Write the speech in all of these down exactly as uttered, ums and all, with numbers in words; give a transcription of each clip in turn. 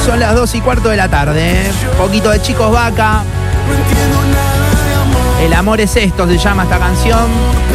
Son las dos y cuarto de la tarde. ¿eh? Poquito de Chicos Vaca. El amor es esto, se llama esta canción.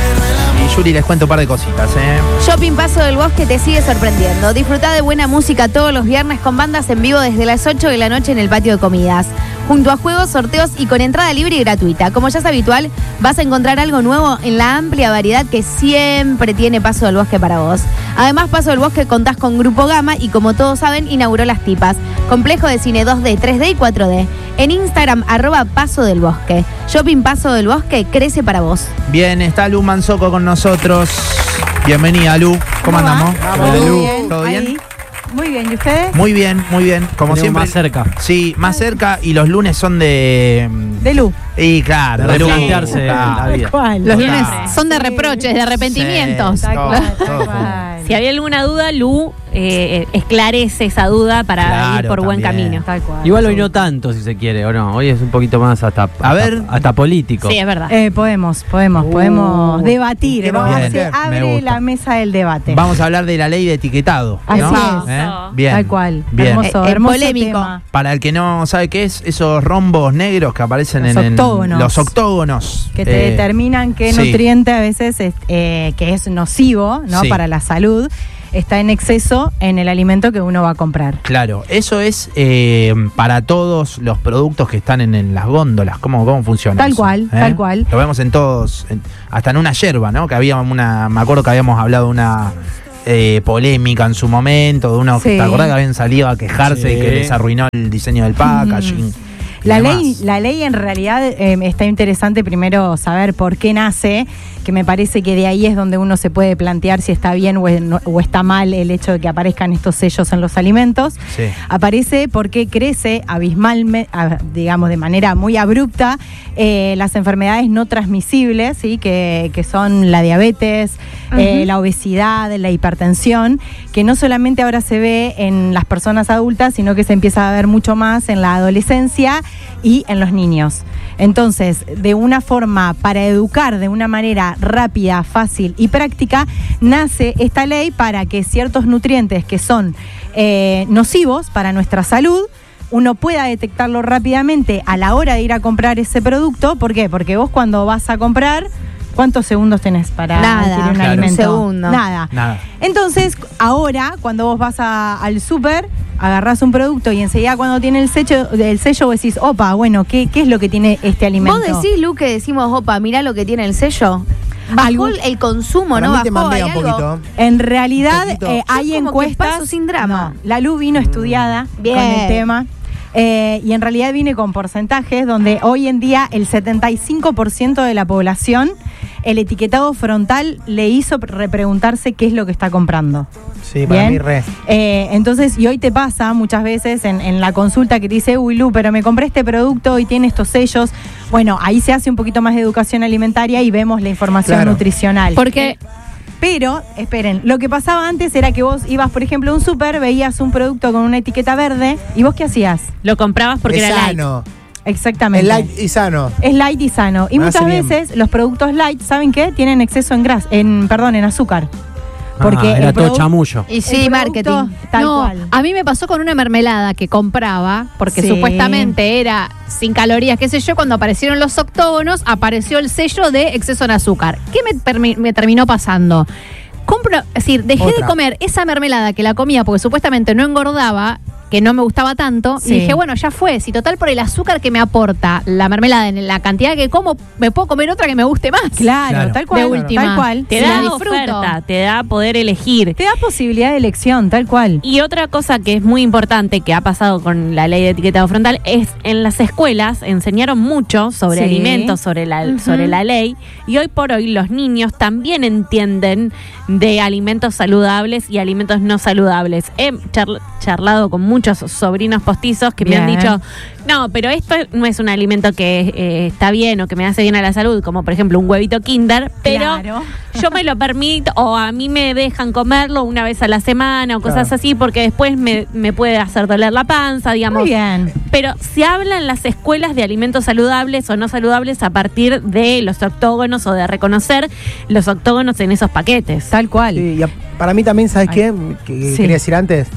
Y Yuri, les cuento un par de cositas, ¿eh? Shopping Paso del Bosque te sigue sorprendiendo. Disfrutá de buena música todos los viernes con bandas en vivo desde las ocho de la noche en el patio de comidas. Junto a juegos, sorteos y con entrada libre y gratuita. Como ya es habitual, vas a encontrar algo nuevo en la amplia variedad que siempre tiene Paso del Bosque para vos. Además, Paso del Bosque contás con Grupo Gama y, como todos saben, inauguró Las Tipas, complejo de cine dos D, tres D y cuatro D. En Instagram, arroba Paso del Bosque. Shopping Paso del Bosque crece para vos. Bien, está Lu Manzoco con nosotros. Bienvenida, Lu. ¿Cómo, ¿Cómo andamos? Hola, Lu. ¿Todo bien? Ahí. Muy bien, ¿y ustedes? Muy bien, muy bien. Como Tenemos siempre. Más cerca. Sí, más cerca, y los lunes son de... De Lu. Y claro, De de Lu. replantearse Claro. la vida. ¿Cuál? Los Claro. lunes son de reproches, de arrepentimientos. Sí, Tal todo, cual, tal todo. cual. Si había alguna duda, Lu eh, esclarece esa duda para Claro, ir por buen también. camino. Tal cual. Igual hoy no tanto, si se quiere, o no. Hoy es un poquito más hasta, hasta, ver. hasta político. Sí, es verdad. Eh, podemos, podemos, Uh, podemos debatir. bien, Vamos, me se gusta. abre la mesa del debate. Vamos a hablar de la ley de etiquetado. Así ¿no? es. ¿Eh? Bien. Tal cual. Bien. Hermoso, Eh, hermoso polémico. tema. Para el que no sabe qué es, esos rombos negros que aparecen Los en, en octógonos. los octógonos. Que te Eh, determinan qué sí. nutriente a veces es, eh, que es nocivo, ¿no? Sí. Para la salud, está en exceso en el alimento que uno va a comprar. Claro, eso es eh, para todos los productos que están en, en las góndolas. ¿Cómo, cómo funciona Tal eso? cual, ¿Eh? tal cual. Lo vemos en todos, en- hasta en una yerba, ¿no? Que había una, me acuerdo que habíamos hablado de una eh, polémica en su momento, de uno que Sí. te acordás que habían salido a quejarse Sí. y que les arruinó el diseño del packaging. y La demás. ley, la ley en realidad eh, está interesante primero saber por qué nace, que me parece que de ahí es donde uno se puede plantear si está bien o, es- no- o está mal el hecho de que aparezcan estos sellos en los alimentos. Sí. Aparece porque crece abismalmente, a- digamos de manera muy abrupta, eh, las enfermedades no transmisibles, ¿sí? que, que son la diabetes, eh, la obesidad, la hipertensión, que no solamente ahora se ve en las personas adultas, sino que se empieza a ver mucho más en la adolescencia y en los niños. Entonces, de una forma para educar de una manera rápida, fácil y práctica, nace esta ley para que ciertos nutrientes que son eh, nocivos para nuestra salud, uno pueda detectarlo rápidamente a la hora de ir a comprar ese producto. ¿Por qué? Porque vos cuando vas a comprar, ¿cuántos segundos tenés para Nada, adquirir un claro. alimento? Un segundo. Nada. Nada. Entonces, ahora, cuando vos vas a- al súper, agarrás un producto y enseguida cuando tiene el sello, el sello vos decís, opa, bueno, ¿qué, qué es lo que tiene este alimento? ¿Vos decís, Lu, que decimos, opa, mirá lo que tiene el sello? Bajó Algún- el consumo, Para ¿no? mí te Bajó, mambea ¿hay un algo? poquito. En realidad, Poquito. eh, Yo hay como que encuestas. paso sin drama. No, la Lu vino estudiada Bien. con el tema. eh, y en realidad viene con porcentajes donde hoy en día el setenta y cinco por ciento de la población, el etiquetado frontal le hizo repreguntarse qué es lo que está comprando. Sí, para Bien. mí re. Eh, entonces, y hoy te pasa muchas veces en, en la consulta que te dice, uy, Lu, pero me compré este producto y tiene estos sellos. Bueno, ahí se hace un poquito más de educación alimentaria y vemos la información Claro. nutricional. Porque Pero, esperen, lo que pasaba antes era que vos ibas, por ejemplo, a un súper, veías un producto con una etiqueta verde, ¿y vos qué hacías? Lo comprabas porque es era light. sano. Exactamente. Es light y sano. Es light y sano. Y Me muchas hace bien. veces los productos light, ¿saben qué? Tienen exceso en grasa, en, perdón, en azúcar. Porque Ah, era el todo produ- chamullo. Y sí, el marketing. producto, tal no, cual. a mí me pasó con una mermelada que compraba, porque Sí. supuestamente era sin calorías, qué sé yo, cuando aparecieron los octógonos, apareció el sello de exceso en azúcar. ¿Qué me, permi- me terminó pasando? Compro, es decir, dejé Otra. de comer esa mermelada que la comía porque supuestamente no engordaba, que no me gustaba tanto, Sí. y dije, bueno, ya fue, si total por el azúcar que me aporta la mermelada en la cantidad que como, me puedo comer otra que me guste más. Claro, Claro. tal cual. De última. Tal cual. Te Sí, da la disfruto. oferta, te da poder elegir. Te da posibilidad de elección, tal cual. Y otra cosa que es muy importante que ha pasado con la ley de etiquetado frontal es en las escuelas enseñaron mucho sobre Sí. alimentos, sobre la, Ujú. sobre la ley, y hoy por hoy los niños también entienden de alimentos saludables y alimentos no saludables. He charl- charlado con muchos sobrinos postizos que me han Bien. dicho, no, pero esto no es un alimento que eh, está bien o que me hace bien a la salud, como por ejemplo un huevito Kinder, pero Claro. yo me lo permito o a mí me dejan comerlo una vez a la semana o cosas Claro. así porque después me, me puede hacer doler la panza, digamos. Muy bien. Pero se habla en las escuelas de alimentos saludables o no saludables a partir de los octógonos o de reconocer los octógonos en esos paquetes. Tal cual. Sí, y a- para mí también, ¿sabes Ay. qué? Que Sí. quería decir antes.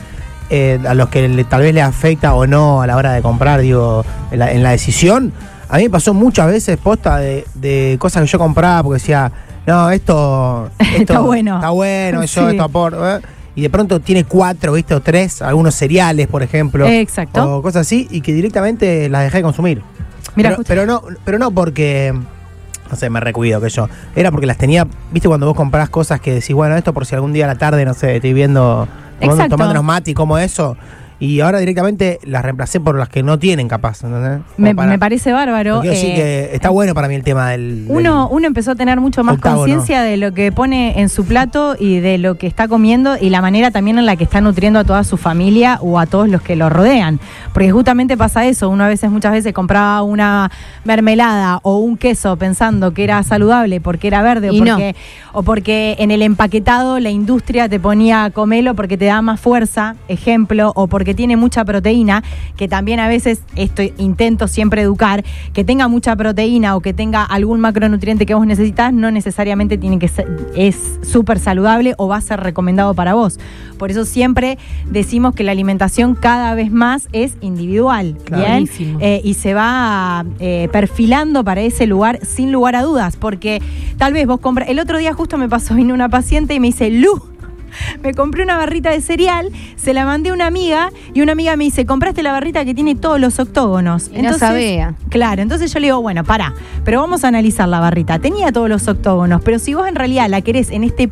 eh, a los que le, tal vez le afecta o no a la hora de comprar, digo, en la, en la decisión, a mí me pasó muchas veces posta de, de cosas que yo compraba porque decía, no, esto, esto Está bueno. Está bueno, yo Sí. esto aporto. ¿eh? Y de pronto tiene cuatro, ¿viste? O tres, algunos cereales, por ejemplo. Exacto. O cosas así, y que directamente las dejé de consumir. Mira, pero, justo- pero no, pero no porque, no sé, me recuido que yo. Era porque las tenía, ¿viste? Cuando vos comprás cosas que decís, bueno, esto por si algún día a la tarde, no sé, estoy viendo, tomando, Exacto. tomando unos mate y como eso. Y ahora directamente las reemplacé por las que no tienen capaz, ¿entendés? Como me, para- me parece bárbaro. Quiero decir eh, que está bueno para mí el tema del... Uno, del- uno empezó a tener mucho más octágono. conciencia de lo que pone en su plato y de lo que está comiendo y la manera también en la que está nutriendo a toda su familia o a todos los que lo rodean. Porque justamente pasa eso, uno a veces, muchas veces compraba una mermelada o un queso pensando que era saludable porque era verde o Y no. porque, o porque en el empaquetado la industria te ponía comelo porque te da más fuerza, ejemplo, o porque tiene mucha proteína, que también a veces esto intento siempre educar, que tenga mucha proteína o que tenga algún macronutriente que vos necesitas, no necesariamente tiene que ser, es súper saludable o va a ser recomendado para vos. Por eso siempre decimos que la alimentación cada vez más es individual, Claro. ¿bien? Buenísimo. Eh, y se va eh, perfilando para ese lugar sin lugar a dudas, porque tal vez vos compras, el otro día justo me pasó, vino una paciente y me dice, Lu, me compré una barrita de cereal, se la mandé a una amiga y una amiga me dice, compraste la barrita que tiene todos los octógonos. Y no sabía. Claro, entonces yo le digo, bueno, pará, pero vamos a analizar la barrita. Tenía todos los octógonos, pero si vos en realidad la querés en este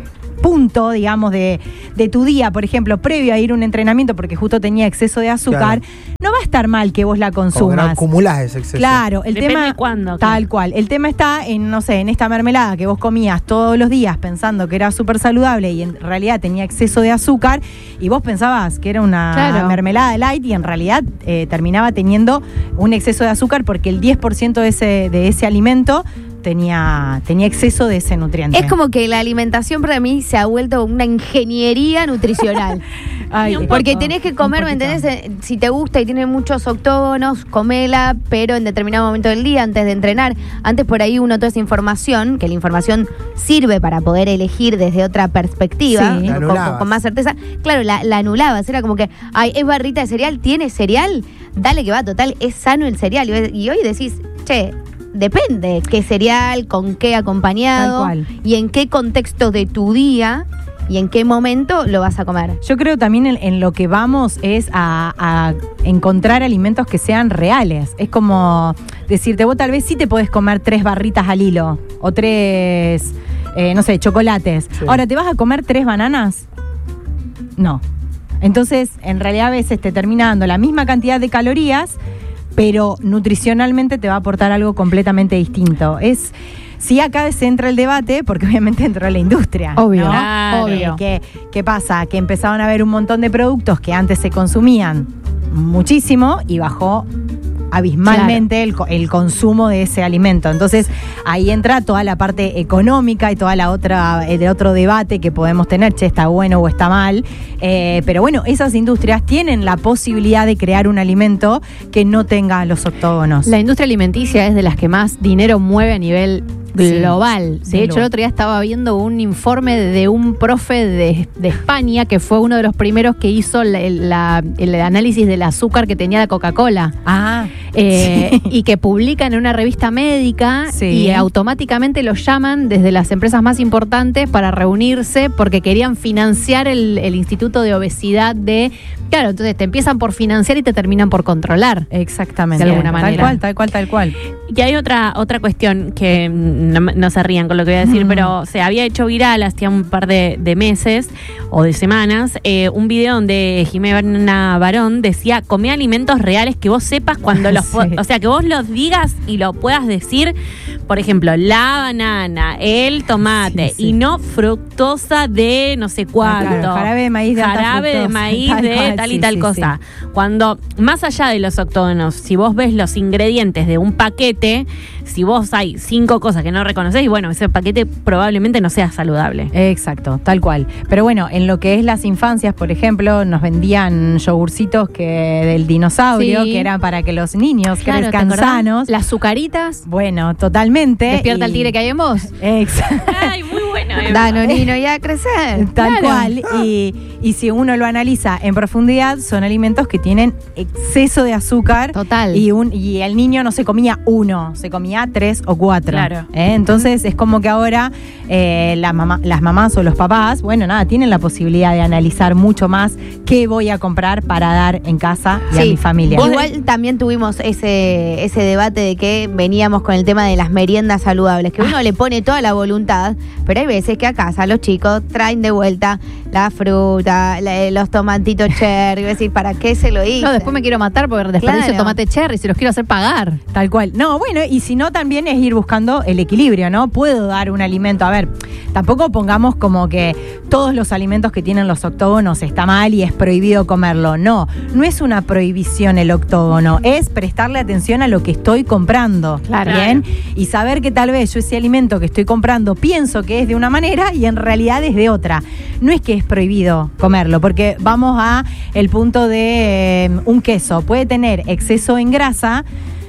punto, digamos, de, de tu día, por ejemplo, previo a ir a un entrenamiento, porque justo tenía exceso de azúcar, no va a estar mal que vos la como que no consumas. acumulás ese exceso. Claro, el Depende tema de cuándo, tal claro. cual. El tema está en, no sé, en esta mermelada que vos comías todos los días pensando que era súper saludable y en realidad tenía exceso de azúcar y vos pensabas que era una Claro. mermelada light y en realidad eh, terminaba teniendo un exceso de azúcar porque el diez por ciento de ese, de ese alimento tenía, tenía exceso de ese nutriente. Es como que la alimentación para mí se ha vuelto una ingeniería nutricional. Ay, Y un Porque poco, tenés que un comer, ¿me poquito. entendés? Eh, Si te gusta y tiene muchos octógonos, comela, pero en determinado momento del día, antes de entrenar. Antes por ahí uno toda esa información, que la información sirve para poder elegir desde otra perspectiva, Sí. La con, anulabas. con- con más certeza. Claro, la, la anulabas. Era como que, ay, es barrita de cereal, ¿tiene cereal? Dale que va, total, es sano el cereal. Y, y hoy decís, che, depende qué cereal, con qué acompañado Tal cual. y en qué contexto de tu día y en qué momento lo vas a comer. Yo creo también en, en lo que vamos es a, a encontrar alimentos que sean reales. Es como decirte, vos tal vez sí te podés comer tres barritas al hilo o tres, eh, no sé, chocolates. Sí. Ahora, ¿te vas a comer tres bananas? No. Entonces, en realidad a veces te termina dando la misma cantidad de calorías, pero nutricionalmente te va a aportar algo completamente distinto. Es... Sí, acá se entra el debate, porque obviamente entró la industria. Obvio, ¿no? Claro. Obvio. ¿Qué, ¿Qué pasa? Que empezaron a haber un montón de productos que antes se consumían muchísimo y bajó abismalmente el, co- el consumo de ese alimento. Entonces, ahí entra toda la parte económica y toda la otra, el otro debate que podemos tener, che, está bueno o está mal. Eh, pero bueno, esas industrias tienen la posibilidad de crear un alimento que no tenga los octógonos. La industria alimenticia es de las que más dinero mueve a nivel Sí, global. sin De hecho, duda. el otro día estaba viendo un informe de un profe de, de España que fue uno de los primeros que hizo la- el, la- el análisis del azúcar que tenía la Coca-Cola. Ah, Eh, sí. y que publican en una revista médica Sí. y automáticamente los llaman desde las empresas más importantes para reunirse porque querían financiar el, el Instituto de Obesidad de... Claro, entonces te empiezan por financiar y te terminan por controlar. Exactamente. De alguna Tal manera. cual, tal cual, tal cual. Y hay otra otra cuestión que mm, no, no se rían con lo que voy a decir, Mm. pero se había hecho viral hacía un par de, de meses o de semanas eh, un video donde Jimena Barón decía, come alimentos reales que vos sepas cuando los... po- Sí. O sea, que vos los digas y lo puedas decir, por ejemplo, la banana, el tomate, Sí, sí. y no fructosa de no sé cuánto. Claro, jarabe de maíz de alta Jarabe de fructosa, maíz tal de cual, tal y sí, tal sí, cosa. Cuando, más allá de los octógonos, si vos ves los ingredientes de un paquete, si vos hay cinco cosas que no no reconoces y bueno, ese paquete probablemente no sea saludable. Exacto, tal cual. Pero bueno, en lo que es las infancias, por ejemplo, nos vendían yogurcitos que del dinosaurio, Sí. que eran para que los niños Claro, ¿te crezcan acordás? sanos. Las azucaritas. Bueno, totalmente. Despierta y- el tigre que hay en vos. Exacto. Ay, muy bueno. Eva. Danonino ya a crecer. Tal Claro. cual. Y, y si uno lo analiza en profundidad, son alimentos que tienen exceso de azúcar. Total. Y, un, y el niño no se comía uno, se comía tres o cuatro. Claro. ¿eh? Entonces es como que ahora eh, la mamá, las mamás o los papás, bueno, nada, tienen la posibilidad de analizar mucho más qué voy a comprar para dar en casa y a Sí. mi familia. Igual también tuvimos ese, ese debate de que veníamos con el tema de las meriendas saludables, que uno le pone toda la voluntad, pero hay veces que a casa los chicos traen de vuelta la fruta, la- los tomatitos cherry, es decir, ¿para qué se lo hizo? No, después me quiero matar porque desperdicio Claro. tomate cherry, si los quiero hacer pagar. Tal cual. No, bueno, y si no, también es ir buscando el equilibrio, ¿no? Puedo dar un alimento. A ver, tampoco pongamos como que todos los alimentos que tienen los octógonos está mal y es prohibido comerlo. No, no es una prohibición el octógono, es prestarle atención a lo que estoy comprando. Claro. ¿Bien? Y saber que tal vez yo ese alimento que estoy comprando pienso que es de una manera y en realidad es de otra. No es que es prohibido comerlo, porque vamos a el punto de eh, un queso. Puede tener exceso en grasa,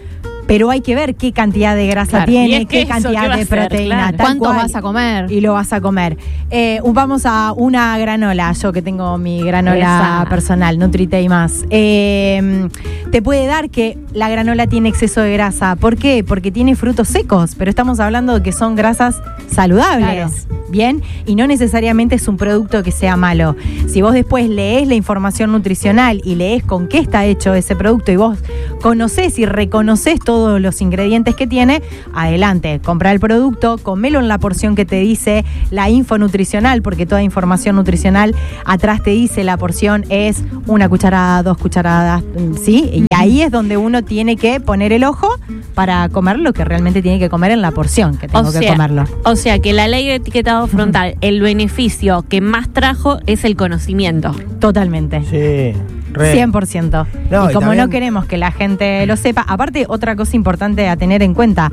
pero hay que ver qué cantidad de grasa Claro. Y tiene, es qué queso, cantidad ¿qué va a de ser? proteína. Claro. tal ¿Cuánto cual, vas a comer? Y lo vas a comer. Eh, vamos a una granola, yo que tengo mi granola Esa. personal, Nutrite y más. Eh, te puede dar que la granola tiene exceso de grasa. ¿Por qué? Porque tiene frutos secos, pero estamos hablando de que son grasas saludables. Bien, y no necesariamente es un producto que sea malo. Si vos después lees la información nutricional y lees con qué está hecho ese producto y vos conocés y reconoces todos los ingredientes que tiene, adelante, compra el producto, comelo en la porción que te dice la info nutricional, porque toda información nutricional atrás te dice la porción es una cucharada, dos cucharadas, ¿sí? Y ahí es donde uno tiene que poner el ojo para comer lo que realmente tiene que comer en la porción que tengo O que sea, comerlo. o sea que la ley de etiquetado frontal, el beneficio que más trajo es el conocimiento. Totalmente. Sí, re. cien por ciento. No, y y como también- no queremos que la gente lo sepa, aparte otra cosa importante a tener en cuenta,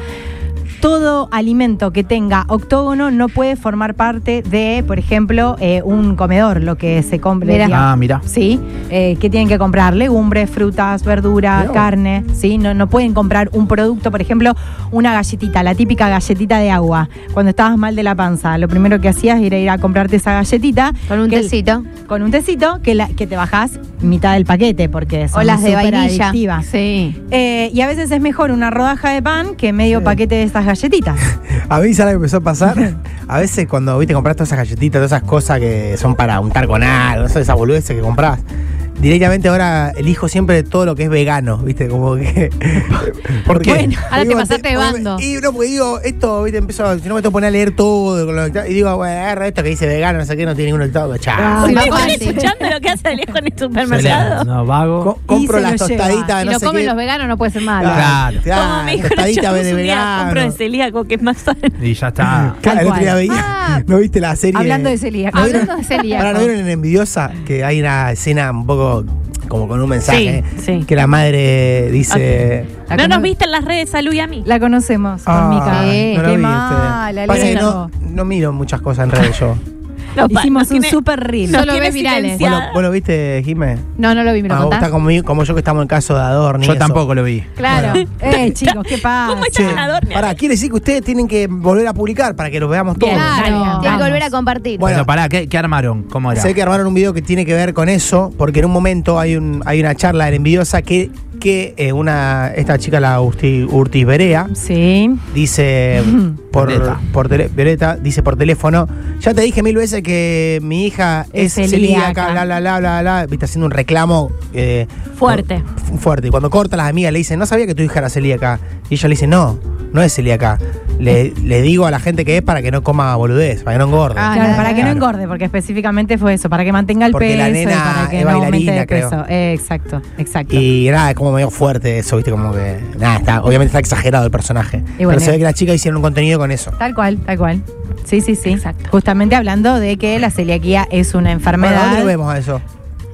todo alimento que tenga octógono no puede formar parte de, por ejemplo, eh, un comedor, lo que se compre. Mira. digamos. Ah, mira. ¿Sí? Eh, ¿Qué tienen que comprar? Legumbres, frutas, verduras, Mirá. carne, ¿sí? No, no pueden comprar un producto, por ejemplo, una galletita, la típica galletita de agua. Cuando estabas mal de la panza, lo primero que hacías era ir a comprarte esa galletita. Con un que- tecito. Con un tecito que, la, que te bajás mitad del paquete, porque son O las de súper vainilla. adictivas. Sí. Eh, y a veces es mejor una rodaja de pan que medio Sí. paquete de estas galletitas. A mí, ¿sabes lo que empezó a pasar? A veces cuando, viste, compras todas esas galletitas, todas esas cosas que son para untar con algo, no sé, esas boludeces que compras. Directamente ahora elijo siempre todo lo que es vegano, ¿viste? Como que. ¿Por qué? Bueno, ahora te Digo, pasaste de porque- bando. Y no, porque digo, esto, ¿viste? Empiezo, si no me tengo que poner a leer todo. con lo que- Y digo, bueno, agarra esto que dice vegano, no sé qué, no tiene ninguno dictado. Chao. Ah, Sí, ¿Me papá, están sí. escuchando lo que hace Alejo en el supermercado? No, vago. Co- compro se las lo lleva. tostaditas, Si no lo sé comen qué. los veganos no puede ser malo. Claro. Como me dijo tostadita Nacho de un día, compro de vegano. celíaco, que es más sano. Y ya está. Claro, el otro día cual. veía, Ah. ¿no viste la serie? Hablando de celíaco. ¿No vieron? Hablando de celíaco. Ahora, ¿no vieron en Envidiosa que hay una escena un poco como con un mensaje? Sí, sí. Que la madre dice... La ¿No cono- nos viste en las redes, Salud y a mí? La conocemos con Ah, Mica. Sí. no lo Qué vi, mala, este. Pasa que Alejo. no, no miro muchas cosas en redes yo. No, pa- Hicimos nos un tiene- super reel. nos Solo tiene ves virales. ¿Vos lo, silenciada. vos lo viste, Jimé? No, no lo vi, ¿me lo Ah, vos contás? estás como, como yo que estamos en caso de Adorni. Yo eso. tampoco lo vi. Claro. Eh, chicos, ¿qué pasa? ¿Cómo Che, estás, Adorni? pará, quiere decir que ustedes tienen que volver a publicar para que los veamos todos. Bien, Claro. dale, Tienen que Vamos. volver a compartir. Bueno. Pero pará, ¿qué, qué armaron? ¿Cómo era? Sé que armaron un video que tiene que ver con eso, porque en un momento hay un hay una charla en Envidiosa que, que eh, una esta chica, la Urti- Urtiz Berea, Sí. dice por, Violeta. por tele- Violeta, dice por teléfono, ya te dije mil veces que mi hija es, Es celíaca, celíaca. bla, bla, bla, bla, bla, viste, haciendo un reclamo eh, Fuerte. fu- fuerte. Y cuando corta las amigas le dicen, no sabía que tu hija era celíaca. Y ella le dice, no, no es celíaca. Le, le digo a la gente que es para que no coma boludez, para que no engorde. Ah, Claro, no, para que no Claro. engorde, porque específicamente fue eso, para que mantenga el Porque peso la y nena para que es no aumente bailarina, de creo. peso. Eh, exacto, exacto. Y nada, es como medio fuerte eso, viste, como que. Nada, está, obviamente está exagerado el personaje. Y bueno, pero se ve que las chicas hicieron un contenido con eso. Tal cual, tal cual. Sí, sí, sí. Exacto. Justamente hablando de que la celiaquía es una Bueno, enfermedad. ¿dónde lo vemos a eso?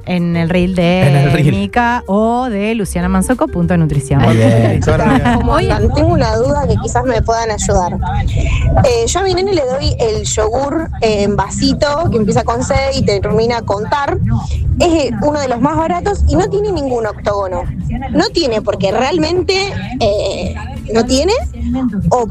en el reel de En el reel. Mica o de Luciana Manzoco, punto nutrición. Muy bien. ¿Cómo andan? Tengo una duda que quizás me puedan ayudar. Eh, yo a mi nene le doy el yogur en vasito que empieza con C y termina con tar. Es eh, uno de los más baratos y no tiene ningún octógono. No tiene porque realmente eh, no tiene o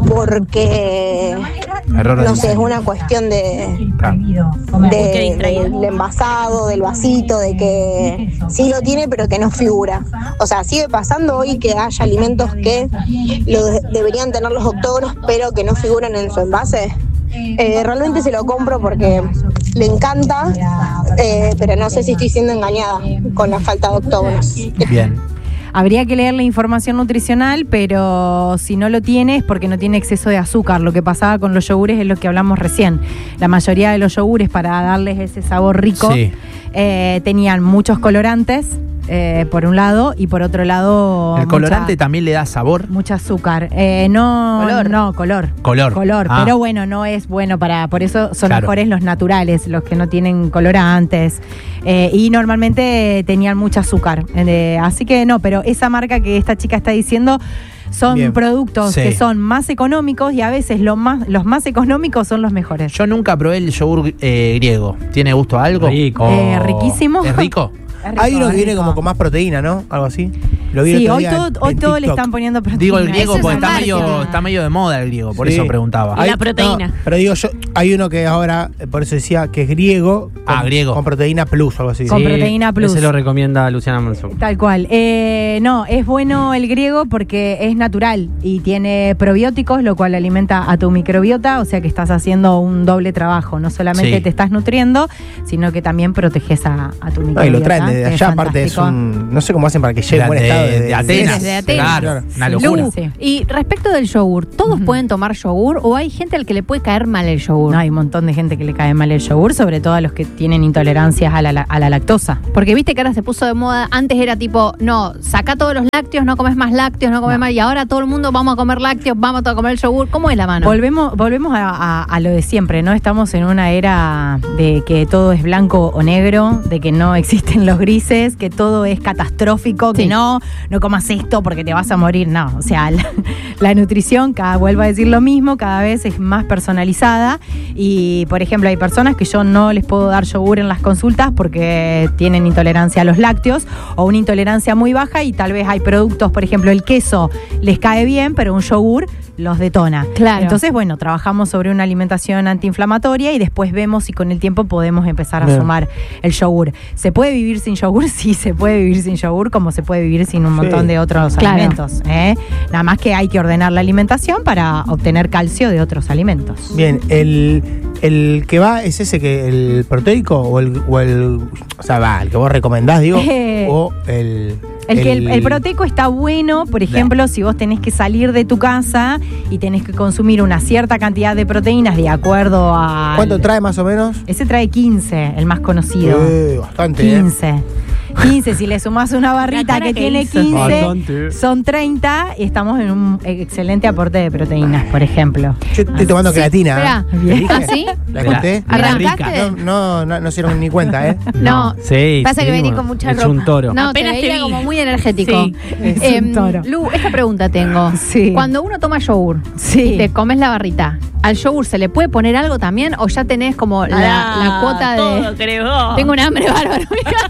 porque Error de no sé, es diseño. una cuestión de, Claro. de- Qué distraída. del envasado, del vasito, de que sí lo tiene pero que no figura. O sea, sigue pasando hoy que haya alimentos que lo de- deberían tener los octógonos pero que no figuran en su envase. Eh, realmente se lo compro porque le encanta, eh, pero no sé si estoy siendo engañada con la falta de octógonos. Bien. Habría que leer la información nutricional, pero si no lo tiene es porque no tiene exceso de azúcar. Lo que pasaba con los yogures es lo que hablamos recién. La mayoría de los yogures, para darles ese sabor rico, Sí. eh, tenían muchos colorantes, eh, por un lado, y por otro lado... El mucha- colorante también le da sabor. Mucha azúcar. Eh, no, Color. no, color. Color. Color, Ah. pero bueno, no es bueno para, por eso son Claro. mejores los naturales, los que no tienen colorantes. Eh, y normalmente tenían mucho azúcar. Eh, así que no, pero esa marca que esta chica está diciendo son Bien. productos Sí. que son más económicos y a veces lo más, los más económicos son los mejores. Yo nunca probé el yogur eh, griego. ¿Tiene gusto a algo? Rico. O- Eh, riquísimo. ¿Es rico? Es rico, Hay uno que es viene rico. como con más proteína, ¿no? Algo así. Lo vi el Sí, otro hoy día todo, en- hoy en todo le TikTok. están poniendo proteína. Digo el griego Eso es porque está marketing. medio, está medio de moda el griego, por Sí. eso preguntaba. Y la proteína. no, pero digo yo, hay uno que ahora, eh, por eso decía que es griego. Con, Ah, griego. Con proteína plus o algo así. Con proteína plus. Ese lo recomienda Luciana Manzoco. Tal cual. Eh, no, es bueno el griego porque es natural y tiene probióticos, lo cual alimenta a tu microbiota, o sea que estás haciendo un doble trabajo. No solamente Sí. te estás nutriendo, sino que también proteges a, a tu microbiota. No, y lo traen desde que allá, aparte es fantástico. un. No sé cómo hacen para que llegue De, en buen de- estado. de Atenas. desde Atenas. Claro, una Sí. locura. Lu, sí. Y respecto del yogur, ¿todos Ujú. pueden tomar yogur o hay gente al que le puede caer mal el yogur? No, hay un montón de gente que le cae mal el yogur, sobre todo a los que tienen intolerancias a la, a la lactosa. Porque viste que ahora se puso de moda, antes era tipo, no, saca todos los lácteos, no comes más lácteos, no comes más, y ahora todo el mundo vamos a comer lácteos, vamos a comer el yogur. ¿Cómo es la mano? Volvemos, volvemos a, a- a lo de siempre, ¿no? Estamos en una era de que todo es blanco o negro, de que no existen los grises, que todo es catastrófico, que Sí. no, no comas esto porque te vas a morir. No, o sea, la, la nutrición, cada, vuelvo a decir lo mismo, cada vez es más personalizada. Y, por ejemplo, hay personas que yo no les puedo dar yogur en las consultas porque tienen intolerancia a los lácteos o una intolerancia muy baja, y tal vez hay productos, por ejemplo, el queso les cae bien, pero un yogur los detona. Claro. Entonces, bueno, trabajamos sobre una alimentación antiinflamatoria y después vemos si con el tiempo podemos empezar a Bien. sumar el yogur. ¿Se puede vivir sin yogur? Sí, se puede vivir sin yogur, como se puede vivir sin un Sí. montón de otros Claro. alimentos. ¿eh? Nada más que hay que ordenar la alimentación para obtener calcio de otros alimentos. Bien, el, el que va es ese que el proteico o el, o el. O sea, va, el que vos recomendás, digo. Eh, o el. El, que el, el proteico está bueno, por ejemplo, si vos tenés que salir de tu casa y tenés que consumir una cierta cantidad de proteínas de acuerdo a... ¿Cuánto trae más o menos? Ese trae quince, el más conocido. Eh, bastante, ¿eh? quince. quince, si le sumás una barrita cara que, que tiene hizo. quince, Bastante. son treinta y estamos en un excelente aporte de proteínas, por ejemplo. Yo estoy tomando creatina. Esperá. ¿eh? ¿Te dije? ¿Ah, sí? ¿La conté? La- la ¿Arrancaste? rica. No, no, no, no se dieron ni cuenta, ¿eh? No, Sí. Pasa que sí, venís bueno, con mucha hecho ropa. un toro. no, Apenas te te veía vi. como muy energético. Sí. Es Em, un toro. Lu, esta pregunta tengo. Sí. Cuando uno toma yogur Sí. y te comes la barrita, ¿al yogur se le puede poner algo también o ya tenés como la, Ah, la cuota todo, de... creo. Tengo un hambre bárbaro.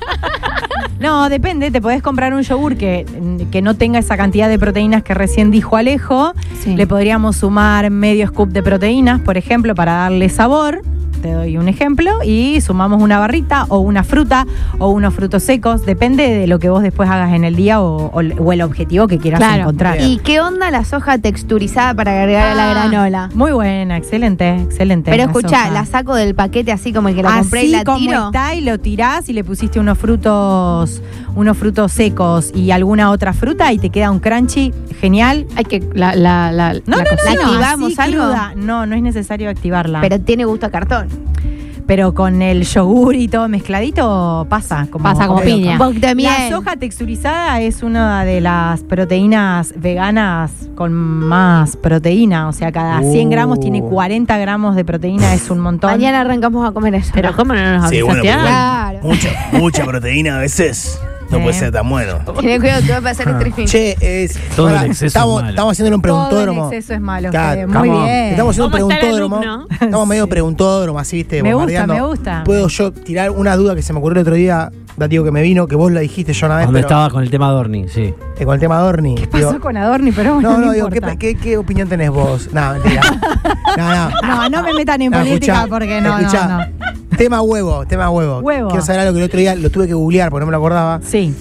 No, depende, te podés comprar un yogur que, que no tenga esa cantidad de proteínas que recién dijo Alejo. Sí. Le podríamos sumar medio scoop de proteínas, por ejemplo, para darle sabor. Te doy un ejemplo. Y sumamos una barrita o una fruta o unos frutos secos. Depende de lo que vos después hagas en el día o, o- o el objetivo que quieras Claro. encontrar. ¿Y qué onda la soja texturizada para agregar a la Ah. granola? Muy buena, excelente, excelente. Pero La escuchá, soja. la saco del paquete así como el que la compré y Así la como tiro. está y lo tirás y le pusiste unos frutos, unos frutos secos y alguna otra fruta y te queda un crunchy genial. Hay que la, la, la, No, la no, cocina. ¿La activamos así algo? cruda. No, no es necesario activarla. Pero tiene gusto a cartón. pero con el yogur y todo mezcladito pasa como, Pasa como piña. Un poquito de miel. La soja texturizada es una de las proteínas veganas con más proteína, o sea, cada cien Uh. gramos tiene cuarenta gramos de proteína, es un montón. Mañana arrancamos a comer eso. Pero ¿cómo no nos Sí, avisaste bueno, pero antes? Claro. Mucha, mucha proteína a veces. No Sí. puede ser tan bueno. Tenés cuidado, te va a pasar streaming. Che, es, Todo pará, en exceso es estamos, malo. estamos haciendo un Todo en preguntódromo. exceso es malo. Claro, Fede, muy come on. bien. Estamos haciendo un ¿Cómo está el preguntódromo. alumno? Estamos medio preguntódromo, así, viste, Me gusta, bombardeando. me gusta. Puedo yo tirar una duda que se me ocurrió el otro día, Datío, que me vino, que vos la dijiste yo una vez. Cuando pero, estaba con el tema Dorni, sí. eh, con el tema Dorni. ¿Qué pasó Digo, con Adorni? Pero bueno, no, no, no, digo, ¿qué, importa. qué, qué opinión tenés vos? No, mentira. no, no. No, no me metan en No, política escuchá, porque no, escuchá. no, no. Tema huevo, tema huevo. Huevo. Quiero saber algo que el otro día lo tuve que googlear porque no me lo acordaba. Sí.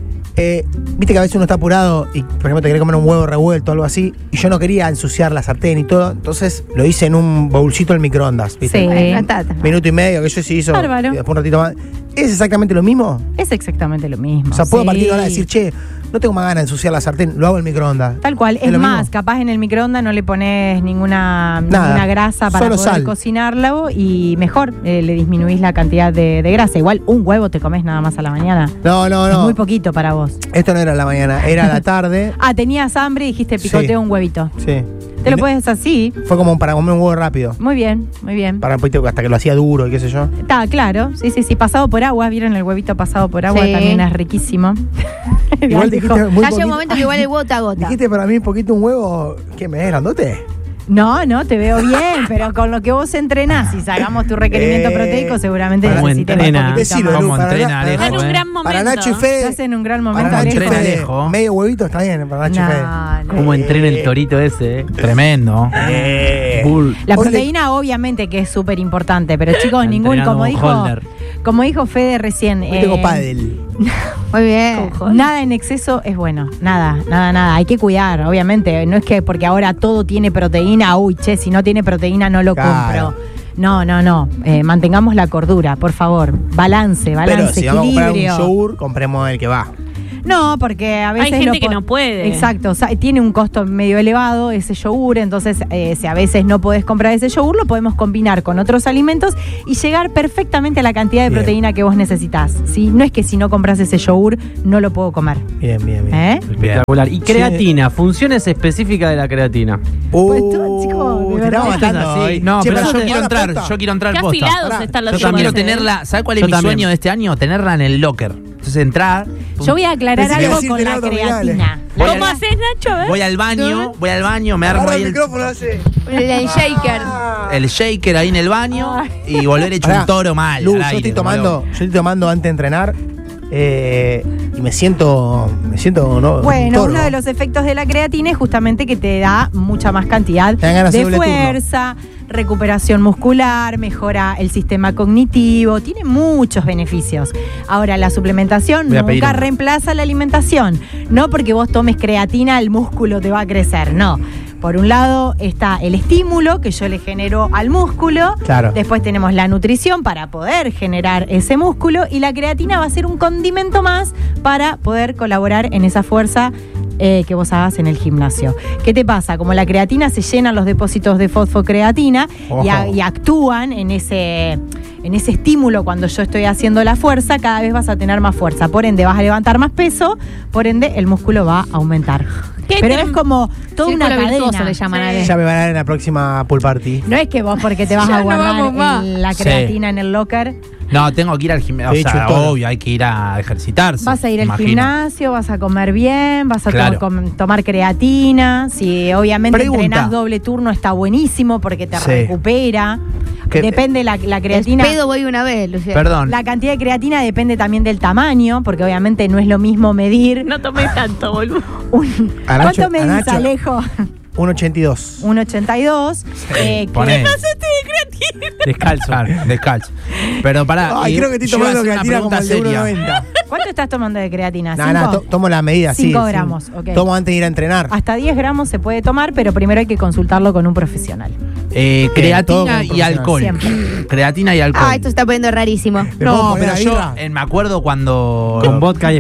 Eh, Viste que a veces uno está apurado y, por ejemplo, te querés comer un huevo revuelto o algo así, y yo no quería ensuciar la sartén y todo, entonces lo hice en un bolsito al microondas, ¿viste? Sí. Bueno, no está tan mal. Minuto y medio, que yo sí hizo. Bárbaro. Y después un ratito más. ¿Es exactamente lo mismo? Es exactamente lo mismo. O sea, puedo sí. a partir de ahora decir, che, no tengo más ganas de ensuciar la sartén, lo hago en el microondas. Tal cual, es, lo más, mismo? capaz en el microondas no le pones ninguna, Nada, ninguna grasa para solo poder sal. cocinarlo y mejor eh, le disminuís la cantidad de, de grasa. Igual un huevo te comes nada más a la mañana. No, no, Es no. muy poquito para vos. Esto no era a la mañana, era a la tarde. Ah, tenías hambre y dijiste picoteo Sí. un huevito. Sí. Te lo Y no- puedes así. Fue como para comer un huevo rápido. Muy bien, muy bien. Para un poquito hasta que lo hacía duro y qué sé yo. Está claro, sí, sí, sí, pasado por agua, ¿vieron el huevito pasado por agua? Sí. También es riquísimo. Igual Dijo, dijiste muy Ya llega un poquito- momento que igual el gota a gota. Dijiste para mí un poquito un huevo. ¿Qué me es grandote? no, no, te veo bien, pero con lo que vos entrenás y sacamos tu requerimiento Eh, proteico, seguramente para- necesites un entrena. poquito Decilo, más. Lu, ¿Cómo para entrena, na- Alejo, Está en un eh? gran momento. Para Nacho y Fede. Estás en un gran Para momento, Nacho y Alejo. entrena Fede. Alejo. Medio huevito está bien para Nacho y Fede. No, no. Cómo entrena el torito ese, eh. Tremendo. Eh. Bull. La Hoy le- proteína obviamente que es súper importante, pero chicos, Está ningún, entrenando como con dijo, Holder. como dijo Fede recién, Hoy tengo eh, pádel. Muy bien. nada en exceso es bueno, nada, nada, nada, hay que cuidar, obviamente, no es que porque ahora todo tiene proteína, uy, che, si no tiene proteína no lo Claro. compro. No, no, no, eh, mantengamos la cordura, por favor, balance, balance, Pero si vamos a comprar un equilibrio. yogur, compremos el que va. No, porque a veces Hay gente lo que po- no puede. Exacto, o sea, tiene un costo medio elevado ese yogur, entonces eh, si a veces no podés comprar ese yogur, lo podemos combinar con otros alimentos y llegar perfectamente a la cantidad de Bien. proteína que vos necesitas. ¿Sí? No es que si no compras ese yogur no lo puedo comer. Bien, bien, bien. ¿Eh? Espectacular. Y creatina, funciones específicas de la creatina. Pues tú, chico, de te verdad. estamos Esto es matando así. hoy. No, Che, pero yo ¿te quiero das entrar, cuenta? yo quiero entrar Qué posta. afilados Pará, están los Yo chicos, quiero ¿eh? tenerla, ¿sabes cuál es Yo mi también. sueño de este año? Tenerla en el locker. Entonces entrar, Yo voy a aclarar Pensé que algo decir con tener la abdominales. creatina. Voy ¿Cómo al- haces, Nacho? A ver. voy al baño, voy al baño, me armo Agarra ahí el el, micrófono, hace. El shaker. el shaker ahí en el baño y volver hecho Pará, un toro mal. Lu, al yo aire, estoy como tomando, loco. yo estoy tomando antes de entrenar eh, y me siento, me siento no, un Bueno, toro. uno de los efectos de la creatina es justamente que te da mucha más cantidad Te dan ganas de de doble turno. fuerza, recuperación muscular, mejora el sistema cognitivo, tiene muchos beneficios. Ahora, la suplementación Voy a pedir nunca uno. reemplaza la alimentación. No porque vos tomes creatina el músculo te va a crecer, no. Por un lado está el estímulo que yo le genero al músculo. Claro. Después tenemos la nutrición para poder generar ese músculo y la creatina va a ser un condimento más para poder colaborar en esa fuerza eh, que vos hagas en el gimnasio. ¿Qué te pasa? Como la creatina se llenan los depósitos de fosfocreatina y, a- Ojo. y actúan en ese, en ese estímulo cuando yo estoy haciendo la fuerza, cada vez vas a tener más fuerza. Por ende vas a levantar más peso, por ende el músculo va a aumentar. ¿Qué Pero te- es como toda una Círculo virtuoso cadena. le llaman a Sí. él. Ya me van a dar en la próxima pool party. No es que vos porque te vas Ya a no guardar vamos más. el- la Sí. creatina en el locker, No, tengo que ir al gimnasio. De O hecho, sea, todo. obvio, hay que ir a ejercitarse. vas a ir al imagino. gimnasio, vas a comer bien, vas a to- Claro. com- tomar creatina. Si obviamente Pregunta. entrenás doble turno está buenísimo porque te Sí. recupera. Que- Depende la, la creatina. El pedo voy una vez, Lucía. Perdón. La cantidad de creatina depende también del tamaño, porque obviamente no es lo mismo medir. No tomé tanto, boludo. un- A Nacho- ¿Cuánto medís, a Nacho- Alejo? uno ochenta y dos. un ochenta y dos. Eh, que- Poné. Descalzo. Claro, descalzo. Pero pará. Ay, y creo que estoy yo iba a tomando hacer una creatina como pregunta el de seria. uno noventa. ¿Cuánto estás tomando de creatina? No, no, ¿Cinco? to- tomo la medida, sí. Cinco sí. gramos, ok. Tomo antes de ir a entrenar. Hasta diez gramos se puede tomar, pero primero hay que consultarlo con un profesional. Eh, todo creatina con y profesional. alcohol. Siempre. Creatina y alcohol. Ah, esto se está poniendo rarísimo. ¿Le puedo No, poner pero la yo birra? eh, me acuerdo cuando. Con vodka y speed.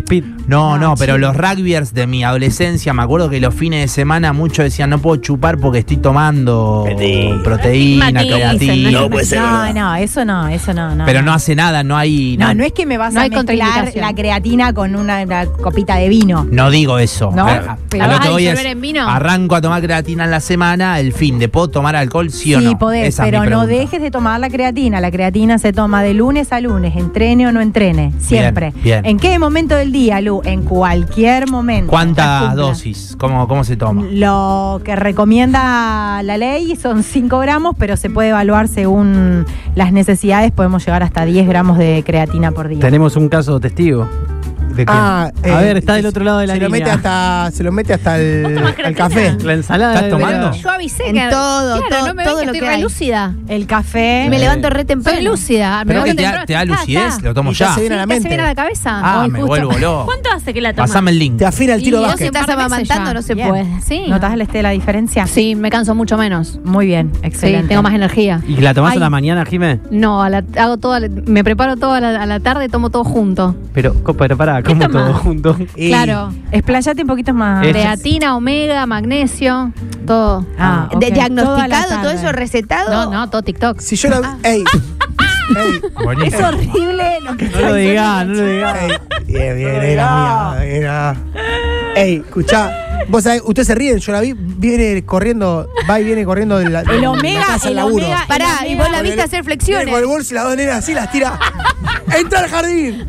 No, no, No, pero sí. los rugbyers de mi adolescencia, me acuerdo que los fines de semana muchos decían no puedo chupar porque estoy tomando Proteína. proteína, Estigmaticen, creatina. no puede ser. No, no, eso no, eso no. no Pero no hace nada, no hay. No, no es que me vas No a hay mezclar contraindicación. la creatina con una, una copita de vino. No digo eso. No, A- pero a lo vas que a voy es, disolver en vino. arranco a tomar creatina en la semana, el fin de ¿puedo tomar alcohol sí, o no? Sí, podés, Esa es pero mi no pregunta. dejes de tomar la creatina. La creatina se toma de lunes a lunes, entrene o no entrene, siempre. bien. ¿En qué momento del día, Lu? En cualquier momento. ¿Cuántas Cumpla. dosis? ¿Cómo, ¿Cómo se toma? Lo que recomienda la ley son cinco gramos, pero se puede evaluar según las necesidades. Podemos llegar hasta diez gramos de creatina por día. Tenemos un caso testigo. ¿De qué? Ah, a eh, ver, está del otro lado de la se lo línea. mete hasta Se lo mete hasta el, ¿Vos tomás al creatina? café. La ensalada. ¿Estás de- tomando? Yo avisé En que todo, claro, todo- no me todo ven que lo estoy que hay. relúcida. El café. Y me levanto re Soy temprano. lúcida. me ¿Pero levanto que te da, temprano. te da Ta, lucidez? ta. Lo tomo Y te ya. hace bien a la Sí, te hace mente. bien a la cabeza. Ah, Hoy me justo. vuelvo loco. ¿Cuánto hace que la tomas? Pasame el link. Te afina el tiro Y de dos básquet. estás par de meses amamantando, ya. no se Bien. puede. Sí. ¿Notas el este la diferencia? Sí, me canso mucho menos. Muy bien, Sí, excelente. tengo más energía. ¿Y la tomás Ay. a la mañana, Jimé? No, a la- hago toda la- me preparo toda la, a la tarde, tomo todo junto. Pero, co- pero pará, ¿Qué ¿cómo tomás? todo junto? Y- Claro. Explayate un poquito más. Es- Creatina, omega, magnesio, todo. Ah, De- ok. Toda la diagnosticado, todo tarde. eso recetado. No, no, todo TikTok. Si yo la. Ey. Ey. Buenísimo. Es horrible lo que No lo digas, no lo digas. Ey. Bien, bien, era mía. Era. Ey, escuchá. Vos sabés, ustedes se ríen, yo la vi, viene corriendo, va y viene corriendo de la, El de omega, la casa al el laburo. omega, Pará, el y omega- vos la viste hacer flexiones. Viene con el bolso y las dos nenas así las tira. ¡Entra al jardín!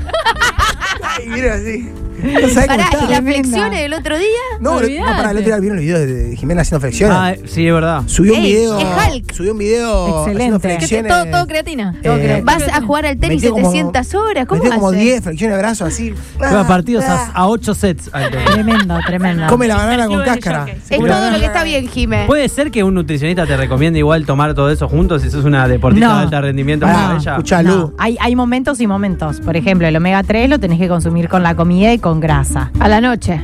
Y viene así. No sabés cómo Pará, está. ¿y las Tremenda. flexiones del otro día? No, no, Olvidate. para el otro día vieron el video de Jimena haciendo flexiones. Ah, sí, es verdad. Subió un Ey, video. es Hulk. Subió un video Excelente. haciendo Que Que flexiones. todo, todo creatina. Eh, Todo creatina. Vas a jugar al tenis Metió como- setecientas horas. ¿Cómo Metió como haces? diez flexiones de brazos así. Juega partidos Ah, a, a ocho sets. al toque. Tremendo, tremendo. Come la banana con Club de cáscara. jockey. Es todo lo que está bien, Jimé. ¿Puede ser que un nutricionista te recomiende igual tomar todo eso juntos si sos una deportista No. de alto rendimiento Pará, como ella? escuchá, No, Lu. hay, hay momentos y momentos. Por ejemplo, el omega tres lo tenés que consumir con la comida y con grasa. A la noche.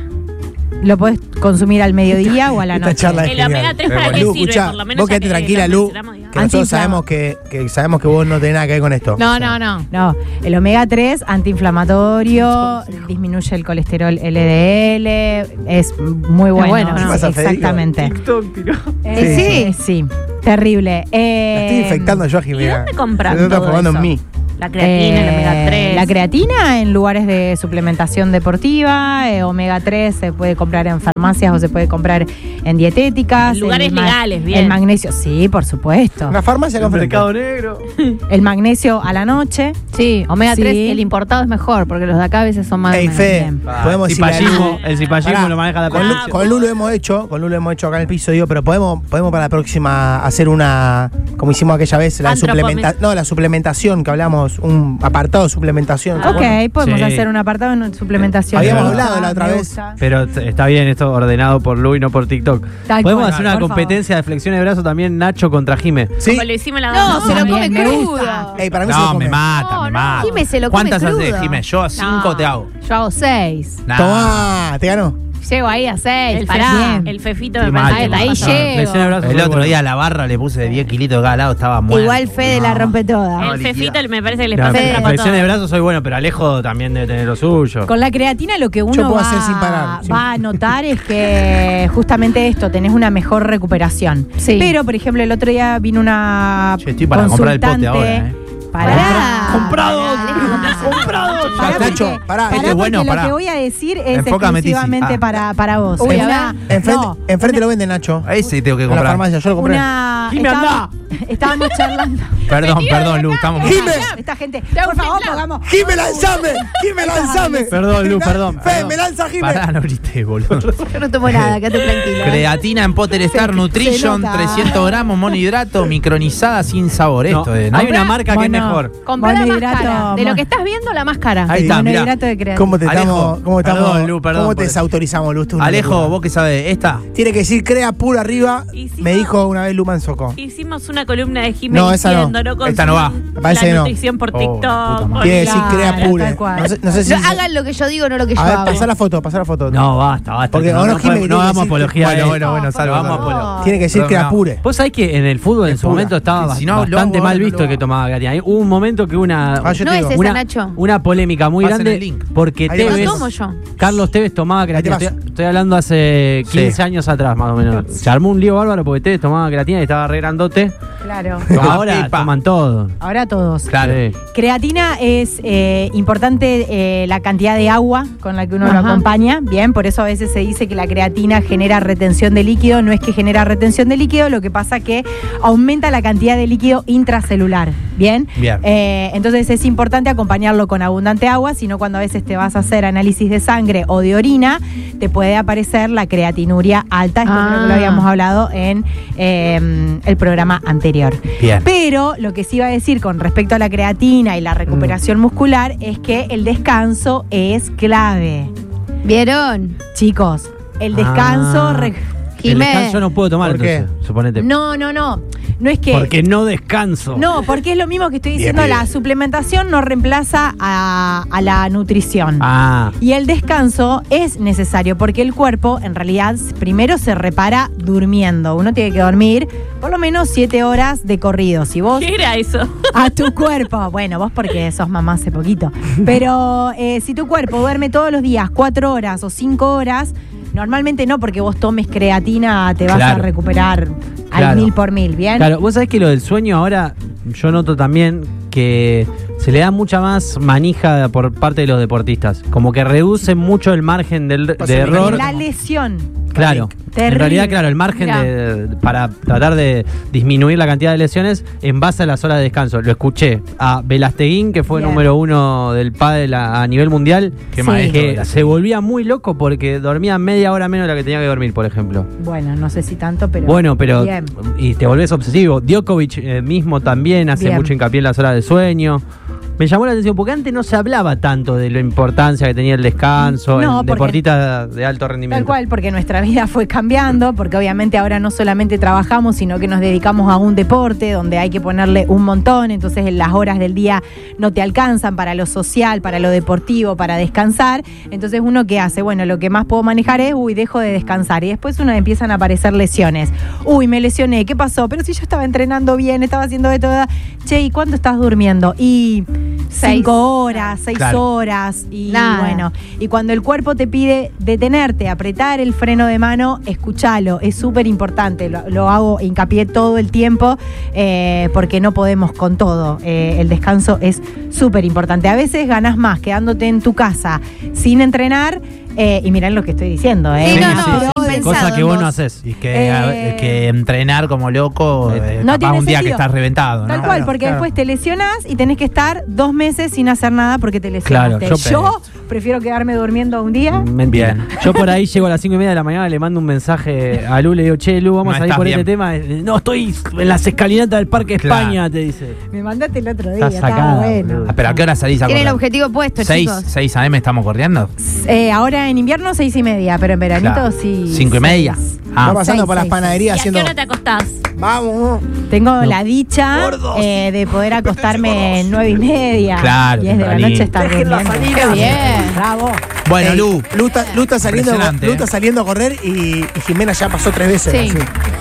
Lo podés consumir al mediodía o a la Esta noche. charla es El genial. omega tres para qué Lu, sirve, escuchá, por lo menos vos ya quedate que tranquila, lo Lu, mencionamos, digamos. que nosotros Antiinflama- sabemos que, que sabemos que vos no tenés nada que ver con esto. No, O sea, no, no. No, el omega tres antiinflamatorio, disminuye el colesterol L D L, es muy bueno. bueno, sí, ¿no? pasa, Federico? exactamente. TikTok, tiró. Eh, sí, sí, terrible. La Eh, estoy infectando yo, Jimena. dónde compran Se está todo transformando en eso? mí. La creatina, el omega Eh, tres. La creatina en lugares de suplementación deportiva, eh, omega tres se puede comprar en farmacias o se puede comprar en dietéticas. En lugares El ma- legales, bien. El magnesio, sí, por supuesto. Una farmacia El con mercado negro. El magnesio a la noche. Sí, omega Sí. tres, el importado es mejor, porque los de acá a veces son más. Ey, más Fe, bien. podemos el decirle a cipallismo, Lu- el cipallismo Pará, lo maneja la con, Lu- producción. con Lulu hemos hecho, con Lulu hemos hecho acá en el piso, digo, pero podemos, podemos para la próxima hacer una, como hicimos aquella vez, la Antropomet- suplementa, no, la suplementación, que hablamos, un apartado de suplementación. ¿te Ok, acuerdas? podemos Sí. hacer un apartado en suplementación. Habíamos Me hablado gusta, la otra me vez. gusta. Pero t- está bien esto ordenado por Lu y no por TikTok. Tal Podemos cual, hacer una por competencia de flexión de brazo también Nacho contra Jime. Sí. Como lo hicimos la No, dos. se lo Bien, come me crudo. gusta. Ey, para mí se lo No, come. me mata, No, me no, mata. Jime se lo come ¿Cuántas haces, crudo. Jime? Yo a cinco No, te hago. Yo hago seis. Nah. Tomá, te ganó. Llego ahí a seis. El, Pará. fe- el fefito Sí, me mal, parece que ahí lo pasó. llego. Flexión de brazo El muy otro bueno. día a la barra le puse diez kilitos de cada lado, estaba muerto. Igual Fede la rompe toda. No, El fefito liquida. me parece que les No, pasa el Fede. trapo flexión de todo. brazo soy bueno, pero Alejo también debe tener lo suyo. Con la creatina lo que uno puedo va, hacer sin parar, sin- va a notar es que justamente esto, tenés una mejor recuperación. Sí. Pero, por ejemplo, el otro día vino una Che, estoy para comprar el pote consultante- ahora, ¿eh? Pará. Comprado. Comprado. Ya, Nacho, pará. Este es bueno, porque pará. lo que voy a decir es Enfócame, Tizi. exclusivamente Ah. para, para vos. Uy, a Una- Enfrente, no, enfrente lo venden, Nacho. Ese tengo que En la comprar. farmacia, yo lo compré. una, Jimmy, estábamos, estábamos charlando. Perdón, perdón, Lu, estamos. Jime. Esta gente, por favor, pongamos. ¡Jime, lanzame! ¡Jime, lanzame! Perdón, Lu, perdón, Fe, perdón. me lanza Jime. Pará, no grites, boludo. Yo no tomo nada, quédate tranquilo. Creatina en Potter Star Se- Nutrition, se nota. trescientos gramos, monohidrato, micronizada sin sabor. No, Esto es, ¿no? hay una marca que es Mono- mejor. Comprá la más Monohidrato, cara. De mo- lo que estás viendo, la más cara. Ahí está, mirá. Monohidrato de creatina. ¿Cómo te Alejo, estamos, cómo estamos, perdón, Lu, perdón cómo por te eso. desautorizamos, Lu? Esto es una Alejo, locura. vos que sabés, esta. Tiene que decir crea pura arriba, Hicimos- me dijo una vez Luman Socó. Hicimos una columna de Jiménez No, esa no. diciendo no Esta no va. consuman Me parece la que no. nutrición por Oh, TikTok. puta madre. por- Tiene que decir Claro, crea tal pure. cual. No sé, no sé si. No, hagan lo que yo digo, no lo que yo A ver, hago. pasá la foto, pasá la foto. No, basta, basta. Porque no, ahora no, Jimmy podemos- no tiene que hagamos decir- apología Bueno, de bueno, bueno, No salvo, hagamos salvo. apología. Tiene que decir Perdón, crea no. pure. Vos sabés que en el fútbol en Es su pura. momento estaba Y si no, bastante luego mal no lo visto hago. que tomaba creatina. Hubo hubo un momento que una, Ah, yo No te es digo. esa, una, Nacho. una polémica muy Pasen grande el link. porque Ahí te Lo Tevez, tomo yo. Carlos Tevez tomaba creatina. Ahí te Estoy, paso. estoy hablando hace Sí. quince años atrás, más o menos. Se armó un lío bárbaro porque Tevez tomaba creatina y estaba re grandote. Claro. Ahora pipa. toman todo. Ahora todos. Claro. Sí. Creatina es eh, importante eh, la cantidad de agua con la que uno lo Ajá. acompaña. Bien, por eso a veces se dice que la creatina genera retención de líquido. No es que genera retención de líquido, lo que pasa que aumenta la cantidad de líquido intracelular. Bien. Bien. Eh, entonces es importante acompañarlo con abundante agua, si no cuando a veces te vas a hacer análisis de sangre o de orina, te puede aparecer la creatinuria alta. Esto Ah. creo que lo habíamos hablado en eh, el programa anterior. Bien. Pero lo que sí iba a decir con respecto a la creatina y la recuperación muscular es que el descanso es clave. ¿Vieron? Chicos, el descanso... Ah. re- El Jimé. descanso no puedo tomar, ¿Por qué? entonces, suponete. No, no, no. No es que... Porque no descanso. No, porque es lo mismo que estoy Bien, diciendo, bien. la suplementación no reemplaza a, a la nutrición. Ah, Y el descanso es necesario porque el cuerpo en realidad primero se repara durmiendo. Uno tiene que dormir por lo menos siete horas de corrido. Si vos ¿Qué era eso? a tu cuerpo, bueno, vos porque sos mamá hace poquito, pero eh, si tu cuerpo duerme todos los días cuatro horas o cinco horas, normalmente no porque vos tomes creatina te vas Claro. a recuperar al Claro. mil por mil, ¿bien? claro. Vos sabés que lo del sueño ahora, yo noto también que se le da mucha más manija por parte de los deportistas. Como que reduce mucho el margen del, Pasa de el error. La lesión. Claro. Terrible. En realidad, claro, el margen Mirá. de- para tratar de disminuir la cantidad de lesiones en base a las horas de descanso. Lo escuché a Velasteguín, que fue Bien. número uno del pádel a, a nivel mundial, Qué Sí. maestro. que Velasteguín. se volvía muy loco porque dormía media hora menos de la que tenía que dormir, por ejemplo. Bueno, no sé si tanto, pero. Bueno, pero Bien. y te volvés obsesivo. Djokovic eh, mismo también hace Bien. mucho hincapié en las horas de sueño. Me llamó la atención porque antes no se hablaba tanto de la importancia que tenía el descanso No, en porque- deportistas de alto rendimiento. Tal cual, porque nuestra vida fue cambiando, porque obviamente ahora no solamente trabajamos, sino que nos dedicamos a un deporte donde hay que ponerle un montón, entonces en las horas del día no te alcanzan para lo social, para lo deportivo, para descansar. Entonces uno ¿qué hace? Bueno, lo que más puedo manejar es, uy, dejo de descansar. Y después uno empiezan a aparecer lesiones. Uy, me lesioné, ¿qué pasó? Pero si yo estaba entrenando bien, estaba haciendo de todo. Che, ¿y cuánto estás durmiendo? Y Seis. cinco horas, seis Claro. horas. Y Nada. bueno, y cuando el cuerpo te pide detenerte, apretar el freno de mano, escúchalo, es súper importante, lo, lo hago hincapié todo el tiempo eh, porque no podemos con todo. Eh, el descanso es súper importante. A veces ganas más quedándote en tu casa sin entrenar eh, y mirá lo que estoy diciendo. Eh. Sí, no, Sí, no, sí, bien Pero- pensado Cosa que en vos no vos. haces. Y que, Eh, que entrenar como loco, eh, No capaz tiene un día que sentido. estás reventado, Tal ¿no? cual, Claro, porque claro. después te lesionás y tenés que estar dos meses sin hacer nada porque te lesionaste. Claro, yo- yo prefiero quedarme durmiendo un día. Mentira. Bien. Yo por ahí llego a las cinco y media de la mañana, le mando un mensaje a Lu, le digo, che, Lu, vamos No a salir estás por bien. este tema. Eh, No, estoy en las escalinatas del Parque Claro. España, te dice. Me mandaste el otro día, Está estaba sacada, bueno. boludo. Ah, ¿pero a qué hora salís a Tiene el correr? objetivo puesto, ¿Seis, chicos. seis a eme estamos corriendo? Eh, ahora en invierno seis y media, pero en veranito Claro. sí. ¿Cinco y media? seis. Ah, Va pasando seis, por las seis, panaderías ¿Y a qué haciendo. hora te acostás? Vamos. Tengo la dicha eh, de poder acostarme en nueve y media. Claro, diez de la tempranito. noche estar durmiendo. Qué bien. Bravo. bueno, Ey, Lu. Lu está, Lu está saliendo, Impresionante, Lu está eh. saliendo a correr y, y Jimena ya pasó tres veces. Sí.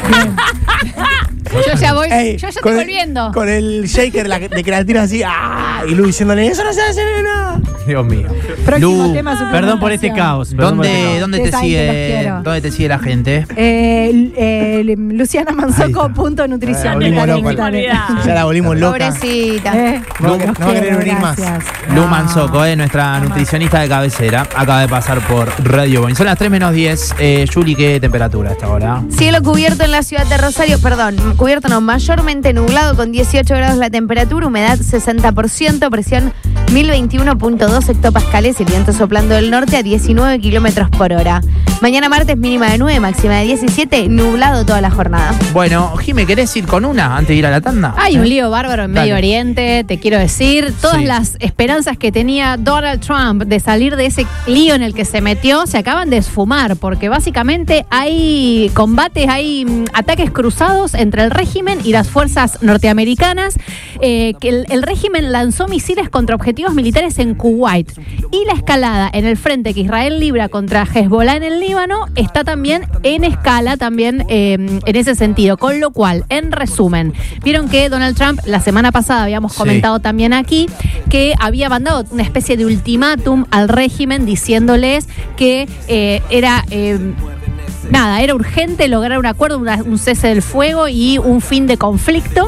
así. Yo ya voy, Ey, yo ya con estoy el- volviendo. Con el shaker la- de creatina así, ¡ah! Y Lu diciéndole, eso no se hace, nena. Dios mío. Próximo Lu, tema, Perdón por este suplementación. caos. perdón por este ¿Dónde, caos. dónde te Ustedes saben que los sigue? quiero. ¿Dónde te sigue la gente? Eh, eh, Luciana Manzoco, Ahí punto nutrición. Ah, volvimos Dale, locos. dale. Ya la volvimos loca. Pobrecita. Eh, No, los no va a quiero, querer venir más. gracias. Lu No. Manzoco, eh, nuestra nutricionista de cabecera, acaba de pasar por Radio Boeing. Son las tres menos diez. Eh, Juli, ¿qué temperatura a esta hora? Cielo cubierto en la ciudad de Rosario, perdón, cubierto no, mayormente nublado con dieciocho grados la temperatura, humedad sesenta por ciento, presión mil veintiuno punto dos hectopascales y viento soplando del norte a diecinueve kilómetros por hora. Mañana martes mínima de nueve, máxima de diecisiete, nublado toda la jornada. Bueno, Jime, ¿querés ir con una antes de ir a la tanda? Hay un lío bárbaro en Dale. Medio Oriente, te quiero decir. Todas Sí. las esperanzas que tenía Donald Trump de salir de ese lío en el que se metió se acaban de esfumar, porque básicamente hay combates, hay mm, ataques cruzados entre el régimen y las fuerzas norteamericanas. Eh, que el, el régimen lanzó misiles contra objetivos militares en Kuwait. Y la escalada en el frente que Israel libra contra Hezbollah en el Líbano Líbano está también en escala, también eh, en ese sentido. Con lo cual, en resumen, vieron que Donald Trump la semana pasada, habíamos comentado sí. también aquí, que había mandado una especie de ultimátum al régimen diciéndoles que eh, era... Eh, Nada, era urgente lograr un acuerdo, una, un cese del fuego y un fin de conflicto.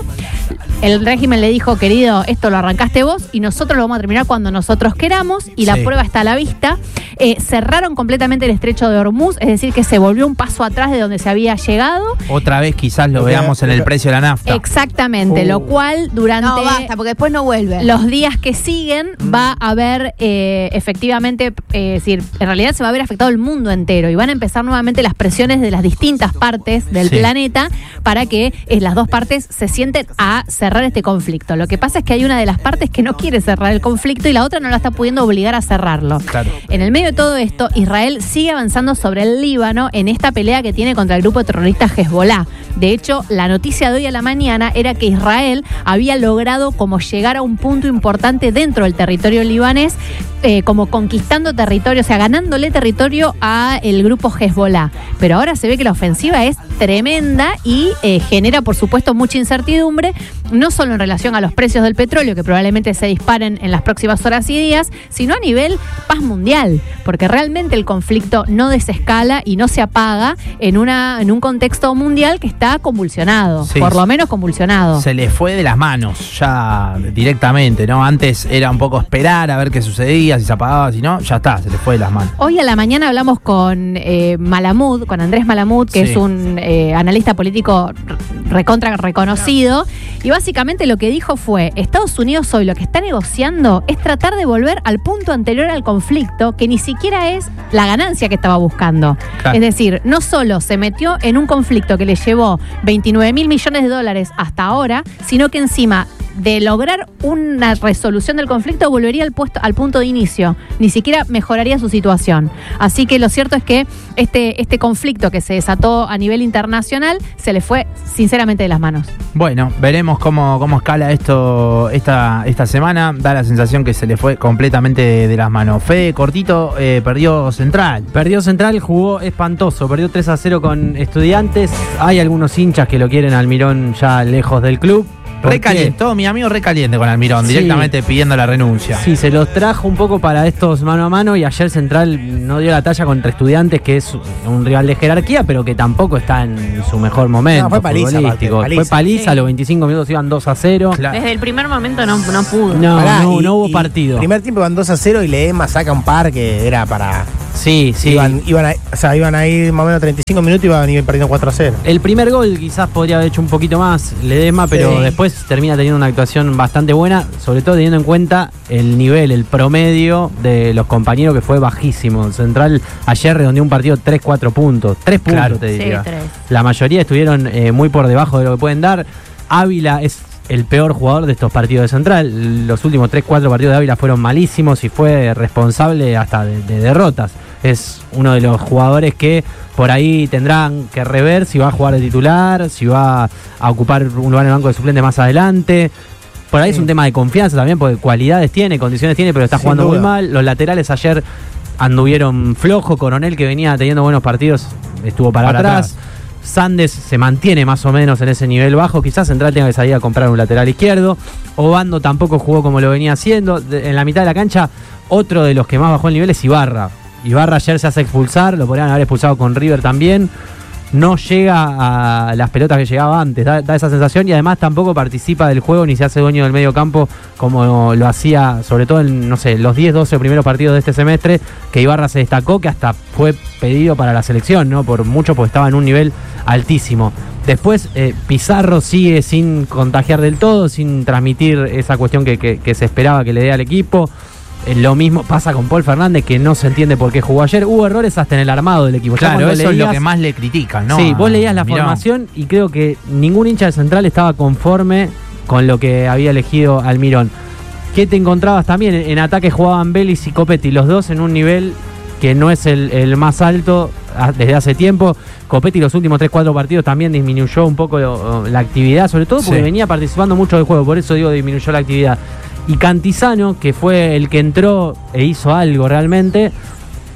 El régimen le dijo, querido, esto lo arrancaste vos y nosotros lo vamos a terminar cuando nosotros queramos, y la sí. prueba está a la vista. Eh, cerraron completamente el estrecho de Hormuz, es decir, que se volvió un paso atrás de donde se había llegado. Otra vez quizás lo veamos en el precio de la nafta. Exactamente, uh. lo cual durante no, basta, porque después no vuelve. Los días que siguen mm. va a haber eh, efectivamente, eh, es decir, en realidad se va a ver afectado el mundo entero y van a empezar nuevamente las presiones de las distintas partes del sí. planeta para que eh, las dos partes se sienten a cerrar este conflicto. Lo que pasa es que hay una de las partes que no quiere cerrar el conflicto y la otra no la está pudiendo obligar a cerrarlo. Claro. En el medio de todo esto, Israel sigue avanzando sobre el Líbano en esta pelea que tiene contra el grupo terrorista Hezbollah. De hecho, la noticia de hoy a la mañana era que Israel había logrado como llegar a un punto importante dentro del territorio libanés, eh, como conquistando territorio, o sea, ganándole territorio a el grupo Hezbollah. Pero ahora se ve que la ofensiva es tremenda y eh, genera, por supuesto, mucha incertidumbre, no solo en relación a los precios del petróleo, que probablemente se disparen en las próximas horas y días, sino a nivel paz mundial, porque realmente el conflicto no desescala y no se apaga en, una, en un contexto mundial que está convulsionado, sí, por lo menos convulsionado. Se le fue de las manos ya directamente, ¿no? Antes era un poco esperar a ver qué sucedía, si se apagaba, si no, ya está, se le fue de las manos. Hoy a la mañana hablamos con eh, Malamud, con Andrés Malamud, que sí. es un eh, analista político recontra reconocido, y básicamente lo que dijo fue, Estados Unidos hoy lo que está negociando es tratar de volver al punto anterior al conflicto, que ni siquiera es la ganancia que estaba buscando. Claro. Es decir, no solo se metió en un conflicto que le llevó veintinueve mil millones de dólares hasta ahora, sino que encima de lograr una resolución del conflicto volvería al, puesto, al punto de inicio, ni siquiera mejoraría su situación. Así que lo cierto es que este, este conflicto que se desató a nivel internacional se le fue sinceramente de las manos. Bueno, veremos cómo, cómo escala esto esta, esta semana. Da la sensación que se le fue completamente de, de las manos. Fede, cortito, eh, perdió Central. Perdió Central, jugó espantoso, perdió tres a cero con Estudiantes. Hay algunos hinchas que lo quieren al Mirón ya lejos del club. Recaliente, todo mi amigo recaliente con Almirón, sí, directamente pidiendo la renuncia. Sí, se los trajo un poco para estos mano a mano y ayer Central no dio la talla contra Estudiantes, que es un rival de jerarquía, pero que tampoco está en su mejor momento. No, fue paliza, aparte, paliza. Fue paliza, sí. A los veinticinco minutos iban dos a cero. Claro. Desde el primer momento no, no pudo. No, Pará, no, y, no hubo partido. Primer tiempo iban dos a cero y Ledesma saca un par que era para... Sí, sí. Iban, iban, a, o sea, iban a ir más o menos treinta y cinco minutos y iban a ir perdiendo cuatro a cero. El primer gol quizás podría haber hecho un poquito más Ledesma, pero sí. Después termina teniendo una actuación bastante buena, sobre todo teniendo en cuenta el nivel, el promedio de los compañeros, que fue bajísimo. Central ayer redondeó un partido tres cuatro puntos. tres puntos, claro, te diría. Sí, tres. La mayoría estuvieron eh, muy por debajo de lo que pueden dar. Ávila es el peor jugador de estos partidos de Central. Los últimos tres cuatro partidos de Ávila fueron malísimos y fue responsable hasta de, de derrotas. Es uno de los jugadores que por ahí tendrán que rever si va a jugar de titular, si va a ocupar un lugar en el banco de suplentes más adelante. Por ahí sí. Es un tema de confianza también, porque cualidades tiene, condiciones tiene, pero está Sin jugando duda. muy mal. Los laterales ayer anduvieron flojo. Coronel, que venía teniendo buenos partidos, estuvo para, para atrás. atrás. Sandes se mantiene más o menos en ese nivel bajo. Quizás Central tenga que salir a comprar un lateral izquierdo. Obando tampoco jugó como lo venía haciendo. De, en la mitad de la cancha, otro de los que más bajó el nivel es Ibarra. Ibarra ayer se hace expulsar, lo podrían haber expulsado con River también. No llega a las pelotas que llegaba antes, da, da esa sensación, y además tampoco participa del juego ni se hace dueño del medio campo como lo hacía, sobre todo en, no sé, los diez, doce primeros partidos de este semestre, que Ibarra se destacó, que hasta fue pedido para la selección, ¿no? Por mucho, porque estaba en un nivel altísimo. Después, eh, Pizarro sigue sin contagiar del todo, sin transmitir esa cuestión que, que, que se esperaba que le dé al equipo. Lo mismo pasa con Paul Fernández, que no se entiende por qué jugó ayer. Hubo errores hasta en el armado del equipo. Claro, eso leías, es lo que más le critican, ¿no? Sí, vos leías la Mirá. formación y creo que ningún hincha de Central estaba conforme con lo que había elegido Almirón. ¿Qué te encontrabas también? En ataque jugaban Vélez y Copetti, los dos en un nivel que no es el, el más alto desde hace tiempo. Copetti los últimos tres cuatro partidos también disminuyó un poco lo, la actividad, sobre todo porque sí. venía participando mucho del juego, por eso digo disminuyó la actividad. Y Cantizano, que fue el que entró e hizo algo realmente,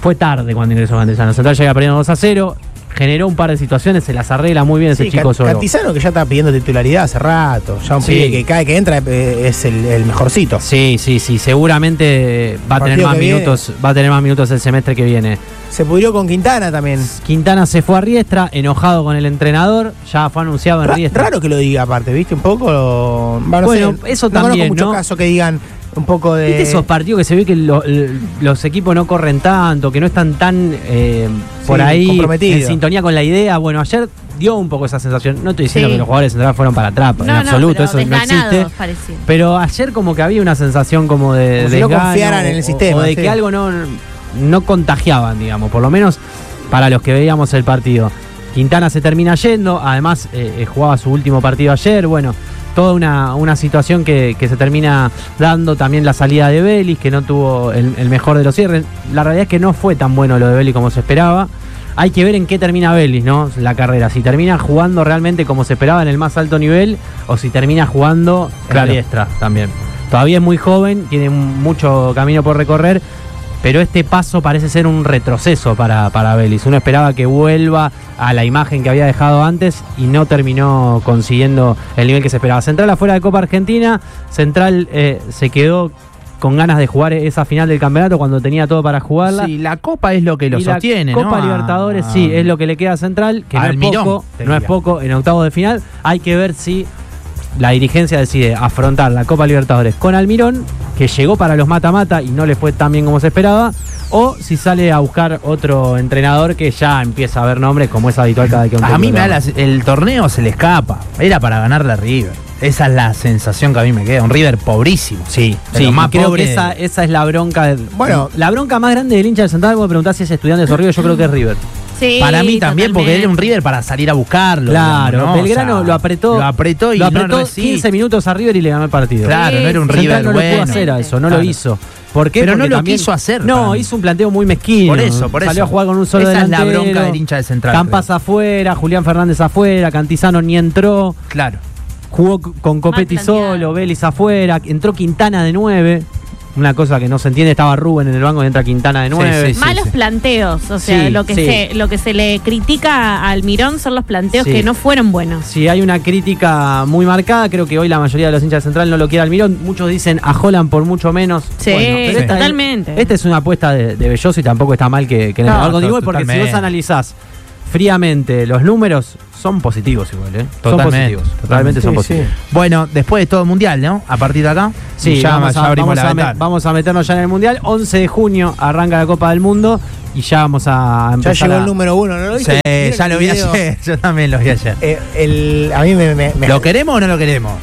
fue tarde cuando ingresó Cantizano. Central llega perdiendo dos a cero. Generó un par de situaciones, se las arregla muy bien Sí, ese chico Can- solo. Cantizano que ya está pidiendo titularidad hace rato. Ya un Sí. pibe que cae, que entra, eh, es el, el mejorcito. Sí, sí, sí, seguramente va a tener Partido más que viene. minutos, va a tener más minutos el semestre que viene. Se pudrió con Quintana también. Quintana se fue a Riestra, enojado con el entrenador, ya fue anunciado en Ra- Riestra. raro que lo diga aparte, ¿viste? Un poco. Va, no Bueno, sé, eso no también, conozco muchos ¿no? casos que digan un poco de. ¿Viste esos partidos que se ve que lo- l- los equipos no corren tanto, que no están tan eh, por Sí, ahí comprometidos. en sintonía con la idea? Bueno, ayer dio un poco esa sensación. No estoy diciendo Sí. que los jugadores centrales fueron para atrás, en No, no, absoluto, pero eso no desganados existe. parecía. Pero ayer como que había una sensación como de Como si no desgano, confiaran en el o- sistema, o de sí. que algo no, no contagiaban, digamos, por lo menos para los que veíamos el partido. Quintana se termina yendo, además eh, eh, jugaba su último partido ayer, bueno, toda una, una situación que, que se termina dando, también la salida de Vélez, que no tuvo el, el mejor de los cierres. La realidad es que no fue tan bueno lo de Vélez como se esperaba. Hay que ver en qué termina Vélez, ¿no? La carrera, si termina jugando realmente como se esperaba en el más alto nivel o si termina jugando en Claro. la diestra también. Todavía es muy joven, tiene mucho camino por recorrer, pero este paso parece ser un retroceso para, para Vélez. Uno esperaba que vuelva a la imagen que había dejado antes y no terminó consiguiendo el nivel que se esperaba. Central afuera de Copa Argentina, Central eh, se quedó con ganas de jugar esa final del campeonato cuando tenía todo para jugarla. Sí, la Copa es lo que lo Y la sostiene, Copa ¿no? Libertadores, Ah, sí, es lo que le queda a Central, que no es Almirón, poco, te no es diría. poco en octavos de final. Hay que ver si la dirigencia decide afrontar la Copa Libertadores con Almirón, que llegó para los mata-mata y no le fue tan bien como se esperaba, o si sale a buscar otro entrenador que ya empieza a ver nombres como es habitual cada que un A mí técnico me da llama. la- el torneo se le escapa. Era para ganarle a River. Esa es la sensación que a mí me queda. Un River pobrísimo. Sí, De sí, lo más y creo pobre que esa, de- esa es la bronca. de- Bueno. la bronca más grande del hincha del Central, vos me preguntás si es Estudiantes o River, yo creo que es River. Sí, Para mí también, porque era un totalmente. River para salir a buscarlo. Claro, digamos, ¿no? Belgrano O sea, lo apretó. Lo apretó y lo no apretó resiste. quince minutos a River y le ganó el partido. Claro, no era un Sí, River Central no bueno. lo pudo hacer a eso, no Claro. lo hizo. ¿Por qué? Pero no Porque lo también- quiso hacer, para No, mí. hizo un planteo muy mezquino. Por eso, por Salió eso. a jugar con un solo Esa es la delantero. bronca del hincha de Central, Campas afuera, Julián Fernández afuera, Cantizano ni entró. Claro. Jugó c- con Copetti Mal planteado. solo, Vélez afuera, entró Quintana de nueve. Una cosa que no se entiende, estaba Rubén en el banco y entra Quintana de Sí, nueve. sí, sí. Malos planteos, o sea, Sí, lo que sí. se lo que se le critica a Almirón son los planteos Sí. que no fueron buenos. Sí, hay una crítica muy marcada. Creo que hoy la mayoría de los hinchas de Central no lo quiere Almirón. Muchos dicen a Holland por mucho menos. Sí, pero esta es- totalmente. Esta es una apuesta de, de Belloso y tampoco está mal que, que en el No, algo to- digo, porque si totalmente. vos analizás fríamente los números, son positivos igual, ¿eh? Son Totalmente, positivos. Totalmente son Sí, positivos. sí. Bueno, después de todo mundial, ¿no? A partir de acá. Sí, ya, vamos, ya a, abrimos vamos, la a me- ventana. vamos a meternos ya en el Mundial. once de junio arranca la Copa del Mundo y ya vamos a Ya empezar llegó a- el número uno, ¿no lo Sí, viste? ¿Vieron ya el lo vi video? ayer. Yo también lo vi ayer. Eh, el, a mí me. me, me- ¿Lo queremos o no lo queremos?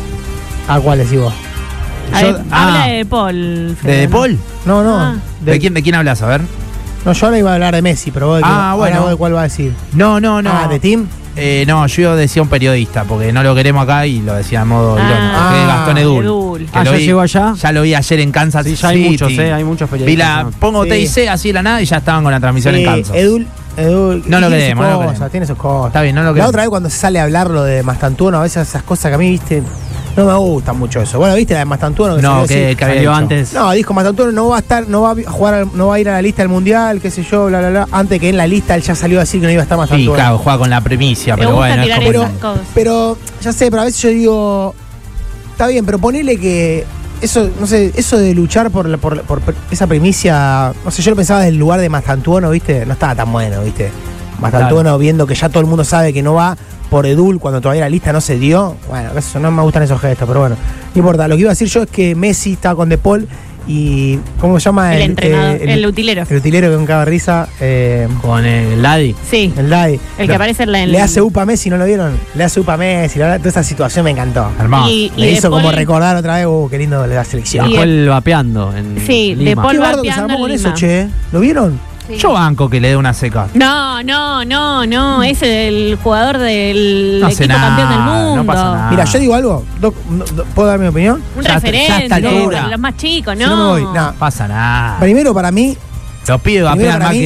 ¿A cuál decís vos? A Yo- ver, ah. habla de Paul. ¿De Fede, De ¿no? Paul? No, no. Ah. ¿De, quién, ¿De quién hablas? A ver. No, yo ahora iba a hablar de Messi, pero vos de, qué- Ah, ahora bueno. vos de cuál va a decir. No, no, no. Ah, ¿de Tim? Eh, no, yo decía un periodista, porque no lo queremos acá y lo decía a modo Ah. irónico, que es Gastón Edul. Edul. Que Ah, lo ¿ya vi- llegó allá? Ya lo vi ayer en Kansas Sí, City. ya hay muchos, ¿eh? Hay muchos Vi periodistas. la, ¿no? pongo Sí. T I C así de la nada y ya estaban con la transmisión Sí, en Kansas. Edul, Edul. No lo tiene queremos, sus no lo cosas, queremos. Tiene sus cosas. Está bien, no lo La queremos. otra vez cuando se sale a hablar lo de Mastantuono, a veces esas cosas que a mí, viste, no me gustan mucho eso. Bueno, ¿viste la de Mastantuono? Que No, salió a que, decir- que había Salió dicho. antes. No, dijo Mastantuono no va a estar, no va a jugar, al- no va a ir a la lista del mundial, qué sé yo, bla, bla, bla. Antes que en la lista él ya salió a decir que no iba a estar Sí, Mastantuono. claro, juega con la premicia, Me pero gusta bueno, es tirar como- pero, esas cosas. pero, ya sé, pero a veces yo digo, está bien, pero ponele que eso, no sé, eso de luchar por, la- por, por esa primicia, no sé, yo lo pensaba desde el lugar de Mastantuono, ¿viste? No estaba tan bueno, ¿viste? Mastantuono viendo que ya todo el mundo sabe que no va por Edul cuando todavía la lista no se dio. Bueno, eso no me gustan esos gestos, pero bueno, no importa. Lo que iba a decir yo es que Messi estaba con De Paul y, ¿cómo se llama? El entrenador, el utilero. El utilero que un caga risa, eh, Con el Ladi. Sí, el Dai. el que aparece en la. en- Le hace upa a Messi, ¿no lo vieron? Le hace upa a Messi, la verdad, toda esa situación me encantó. Hermoso. Y, y Me De hizo como Paul- recordar otra vez, uh, qué lindo de la selección. Y Fue el vapeando en Sí, de Lima. Paul- Qué bardo que se vapeando armó con en eso, Lima. che. ¿Lo vieron? Yo banco que le dé una seca. No, no, no, no. Es el jugador del No hace equipo nada, campeón del mundo. no pasa nada. Mira, yo digo algo. Doc, no, do- ¿puedo dar mi opinión? Un Ya está- ya referente. está altura. de los más chicos, Si ¿no? no me voy. No. No pasa nada. Primero, para mí, Los pibes Primero vapean para más mí- que él.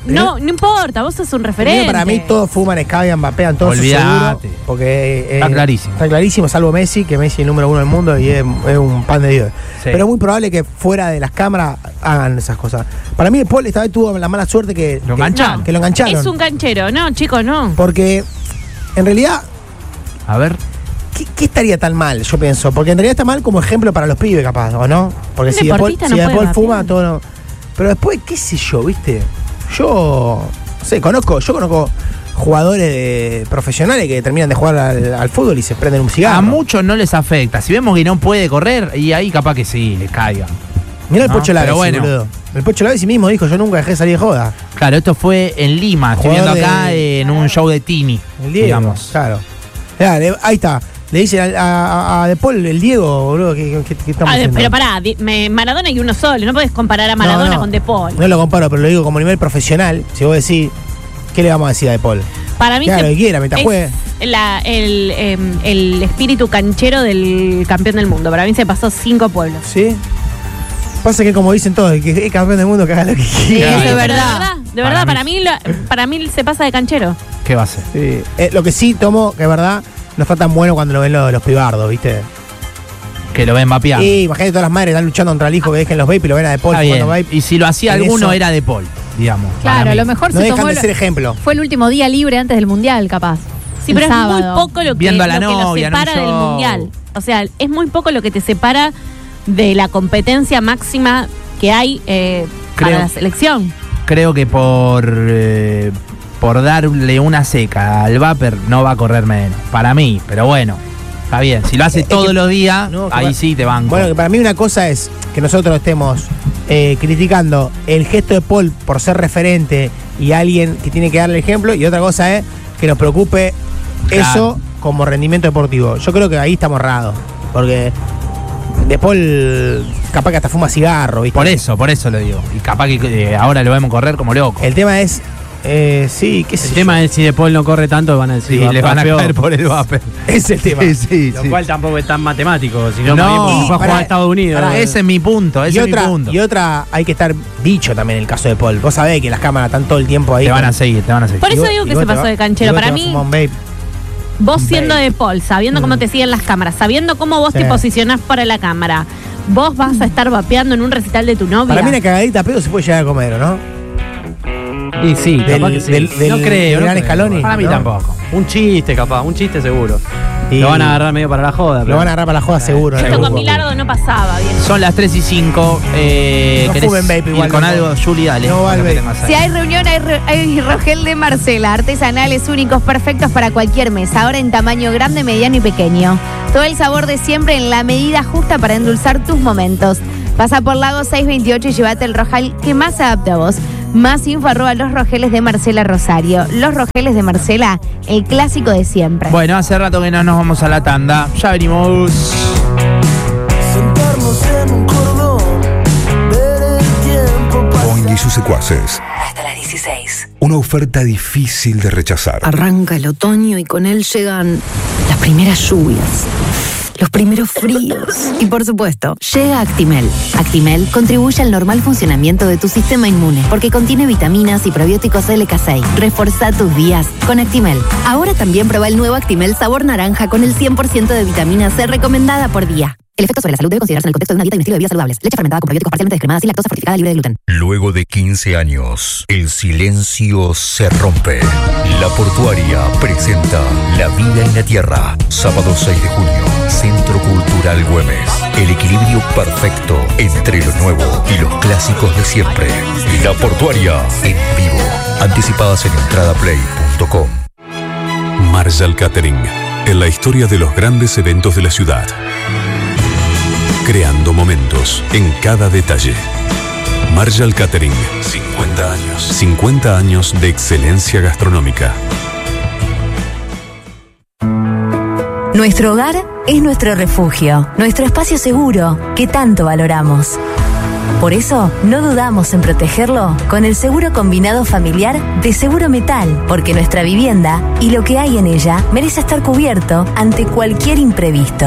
no, no importa, vos sos un referente. Para mí todos fuman, escabian, vapean, todos Olvídate. seguro. Porque eh, Está clarísimo. Está clarísimo, salvo Messi, que Messi es el número uno del mundo y es, es un pan de Dios. Sí. Pero es muy probable que fuera de las cámaras hagan esas cosas. Para mí, Paul esta vez tuvo la mala suerte que Lo que- engancharon. Que lo engancharon. Es un canchero, no, chicos, no. Porque en realidad, A ver. ¿qué, qué estaría tan mal? Yo pienso. Porque en realidad está mal como ejemplo para los pibes, capaz, ¿o no? Porque Un si De Paul, deportista si no De puede Paul vapear. fuma, todo no. Pero después, qué sé yo, ¿viste? Yo, no sé, conozco, yo conozco jugadores de- profesionales que terminan de jugar al, al fútbol y se prenden un cigarro. A muchos no les afecta. Si vemos que no puede correr, y ahí capaz que sí, les caigan. Mirá el No, Pocho Lavezzi, pero bueno. boludo. El Pocho Lavezzi mismo dijo, yo nunca dejé de salir de joda. Claro, esto fue en Lima. Estoy viendo Jugador acá de- en un show de Tini. El Diego, digamos. claro. Ya, le- ahí está. Le dice a, a- a De Paul, el Diego, boludo, ¿qué, qué- qué estamos Ah, haciendo? pero pará, di- me- Maradona y uno solo, no podés comparar a Maradona No, no. con De Paul. No lo comparo, pero lo digo como nivel profesional. Si vos decís, ¿qué le vamos a decir a De Paul? Para mí Que haga se- lo que quiera, mientras es juegue. la- el, em, el espíritu canchero del campeón del mundo. Para mí se pasó cinco pueblos. ¿Sí? Pasa que como dicen todos, que es campeón del mundo, que haga lo que Sí, quiera. eso es Pero verdad. De verdad, para mí, lo- para mí se pasa de canchero. ¿Qué va a ser? Sí. Eh, lo que sí tomo, que es verdad, no está tan bueno cuando lo ven los, los pibardos, ¿viste? Que lo ven vapeando. Y imagínate todas las madres están luchando contra el hijo que dejen los vape y lo ven a De Paul Está bien. jugando vape. Y si lo hacía En alguno eso- era de Paul, digamos. para Claro, a mí. lo mejor No se dejan tomó de lo- ser ejemplo. fue el último día libre antes del mundial, capaz. Sí, pero El es muy sábado. poco lo que, Viendo a la lo que lo novia en un separa del show. mundial. O sea, es muy poco lo que te separa de la competencia máxima que hay eh, para Creo- la selección. Creo que por eh, por darle una seca al Vapor no va a correr menos. Para mí, pero bueno. Está bien. Si lo hace Es todos que- los días, No, que ahí pa- sí te banco. Bueno, que para mí una cosa es que nosotros estemos eh, criticando el gesto de Paul por ser referente y alguien que tiene que darle ejemplo, y otra cosa es que nos preocupe Claro. eso como rendimiento deportivo. Yo creo que ahí estamos errados, porque De Paul capaz que hasta fuma cigarro, ¿viste? Por eso, por eso lo digo. Y capaz que eh, ahora lo vemos correr como loco. El tema es, eh, sí, qué sé El yo. tema es si De Paul no corre tanto, van a decir. Sí, va- le van a vapeó. caer por el Vapor. Es el tema. Sí, sí, Lo sí. cual tampoco es tan matemático, sino No, más bien porque y fue a jugar pará, a Estados Unidos. pará, Ese es mi punto, ese Y es mi otra, punto. y otra, hay que estar dicho también en el caso de Paul. Vos sabés que las cámaras están todo el tiempo ahí. Te van con- a seguir, te van a seguir. Por y eso vos- digo y que vos se te pasó va- de canchero. y vos Para te vas a mí, fumar un vape. vos un siendo vape. De Paul, sabiendo cómo te siguen las cámaras, sabiendo cómo vos Sí. te posicionás para la cámara, vos vas a estar vapeando en un recital de tu novia. Para mí una cagadita a pedo se puede llegar a comer, ¿o no? Y sí, Del- capaz que sí. del- no del- creo. del no gran creo. Scaloni, Para mí ¿no? tampoco. Un chiste, capaz. Un chiste seguro. Y- Lo van a agarrar medio para la joda. Lo pero- van a agarrar para la joda seguro. Esto ¿no? con Milardo no pasaba bien. Son las tres y cinco. Eh, No ¿querés fumen vape igual, ir con no. algo, Juli? Dale. No, con lo vale. que tengas ahí. Si hay reunión, hay, re- hay Rogel de Marcela, artesanales únicos, perfectos para cualquier mesa, ahora en tamaño grande, mediano y pequeño. Todo el sabor de siempre en la medida justa para endulzar tus momentos. Pasa por Lago seiscientos veintiocho y llévate el Rojal que más se adapta a vos. Más info arroba los Rogeles de Marcela Rosario. Los Rogeles de Marcela, el clásico de siempre. Bueno, hace rato que no nos vamos a la tanda. Ya venimos. Sentarnos en un cordón, ver el tiempo pasar. Boing y sus secuaces. Hasta las dieciséis. Una oferta difícil de rechazar. Arranca el otoño y con él llegan las primeras lluvias, los primeros fríos. Y por supuesto, llega Actimel. Actimel contribuye al normal funcionamiento de tu sistema inmune porque contiene vitaminas y probióticos L K seis. Reforza tus días con Actimel. Ahora también prueba el nuevo Actimel sabor naranja con el cien por ciento de vitamina C recomendada por día. El efecto sobre la salud debe considerarse en el contexto de una dieta y un estilo de vida saludables. Leche fermentada con probióticos parcialmente descremada sin lactosa, fortificada, libre de gluten. Luego de quince años, el silencio se rompe. La Portuaria presenta La vida en la tierra. Sábado seis de junio, Centro Cultural Güemes. El equilibrio perfecto entre lo nuevo y los clásicos de siempre. La Portuaria en vivo. Anticipadas en entradaplay punto com. Marshall Catering, en la historia de los grandes eventos de la ciudad. Creando momentos en cada detalle. Marshall Catering, cincuenta años. cincuenta años de excelencia gastronómica. Nuestro hogar es nuestro refugio, nuestro espacio seguro que tanto valoramos. Por eso, no dudamos en protegerlo con el seguro combinado familiar de Seguro Metal, porque nuestra vivienda y lo que hay en ella merece estar cubierto ante cualquier imprevisto.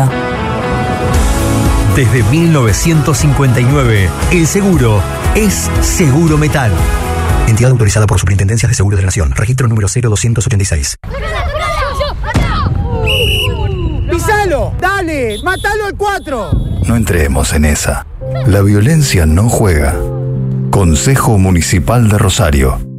Desde mil novecientos cincuenta y nueve, el seguro es Seguro Metal. Entidad autorizada por Superintendencia de Seguros de la Nación. Registro número cero doscientos ochenta y seis. ¡Pisalo! ¡Dale! ¡Mátalo al cuatro! No entremos en esa. La violencia no juega. Consejo Municipal de Rosario.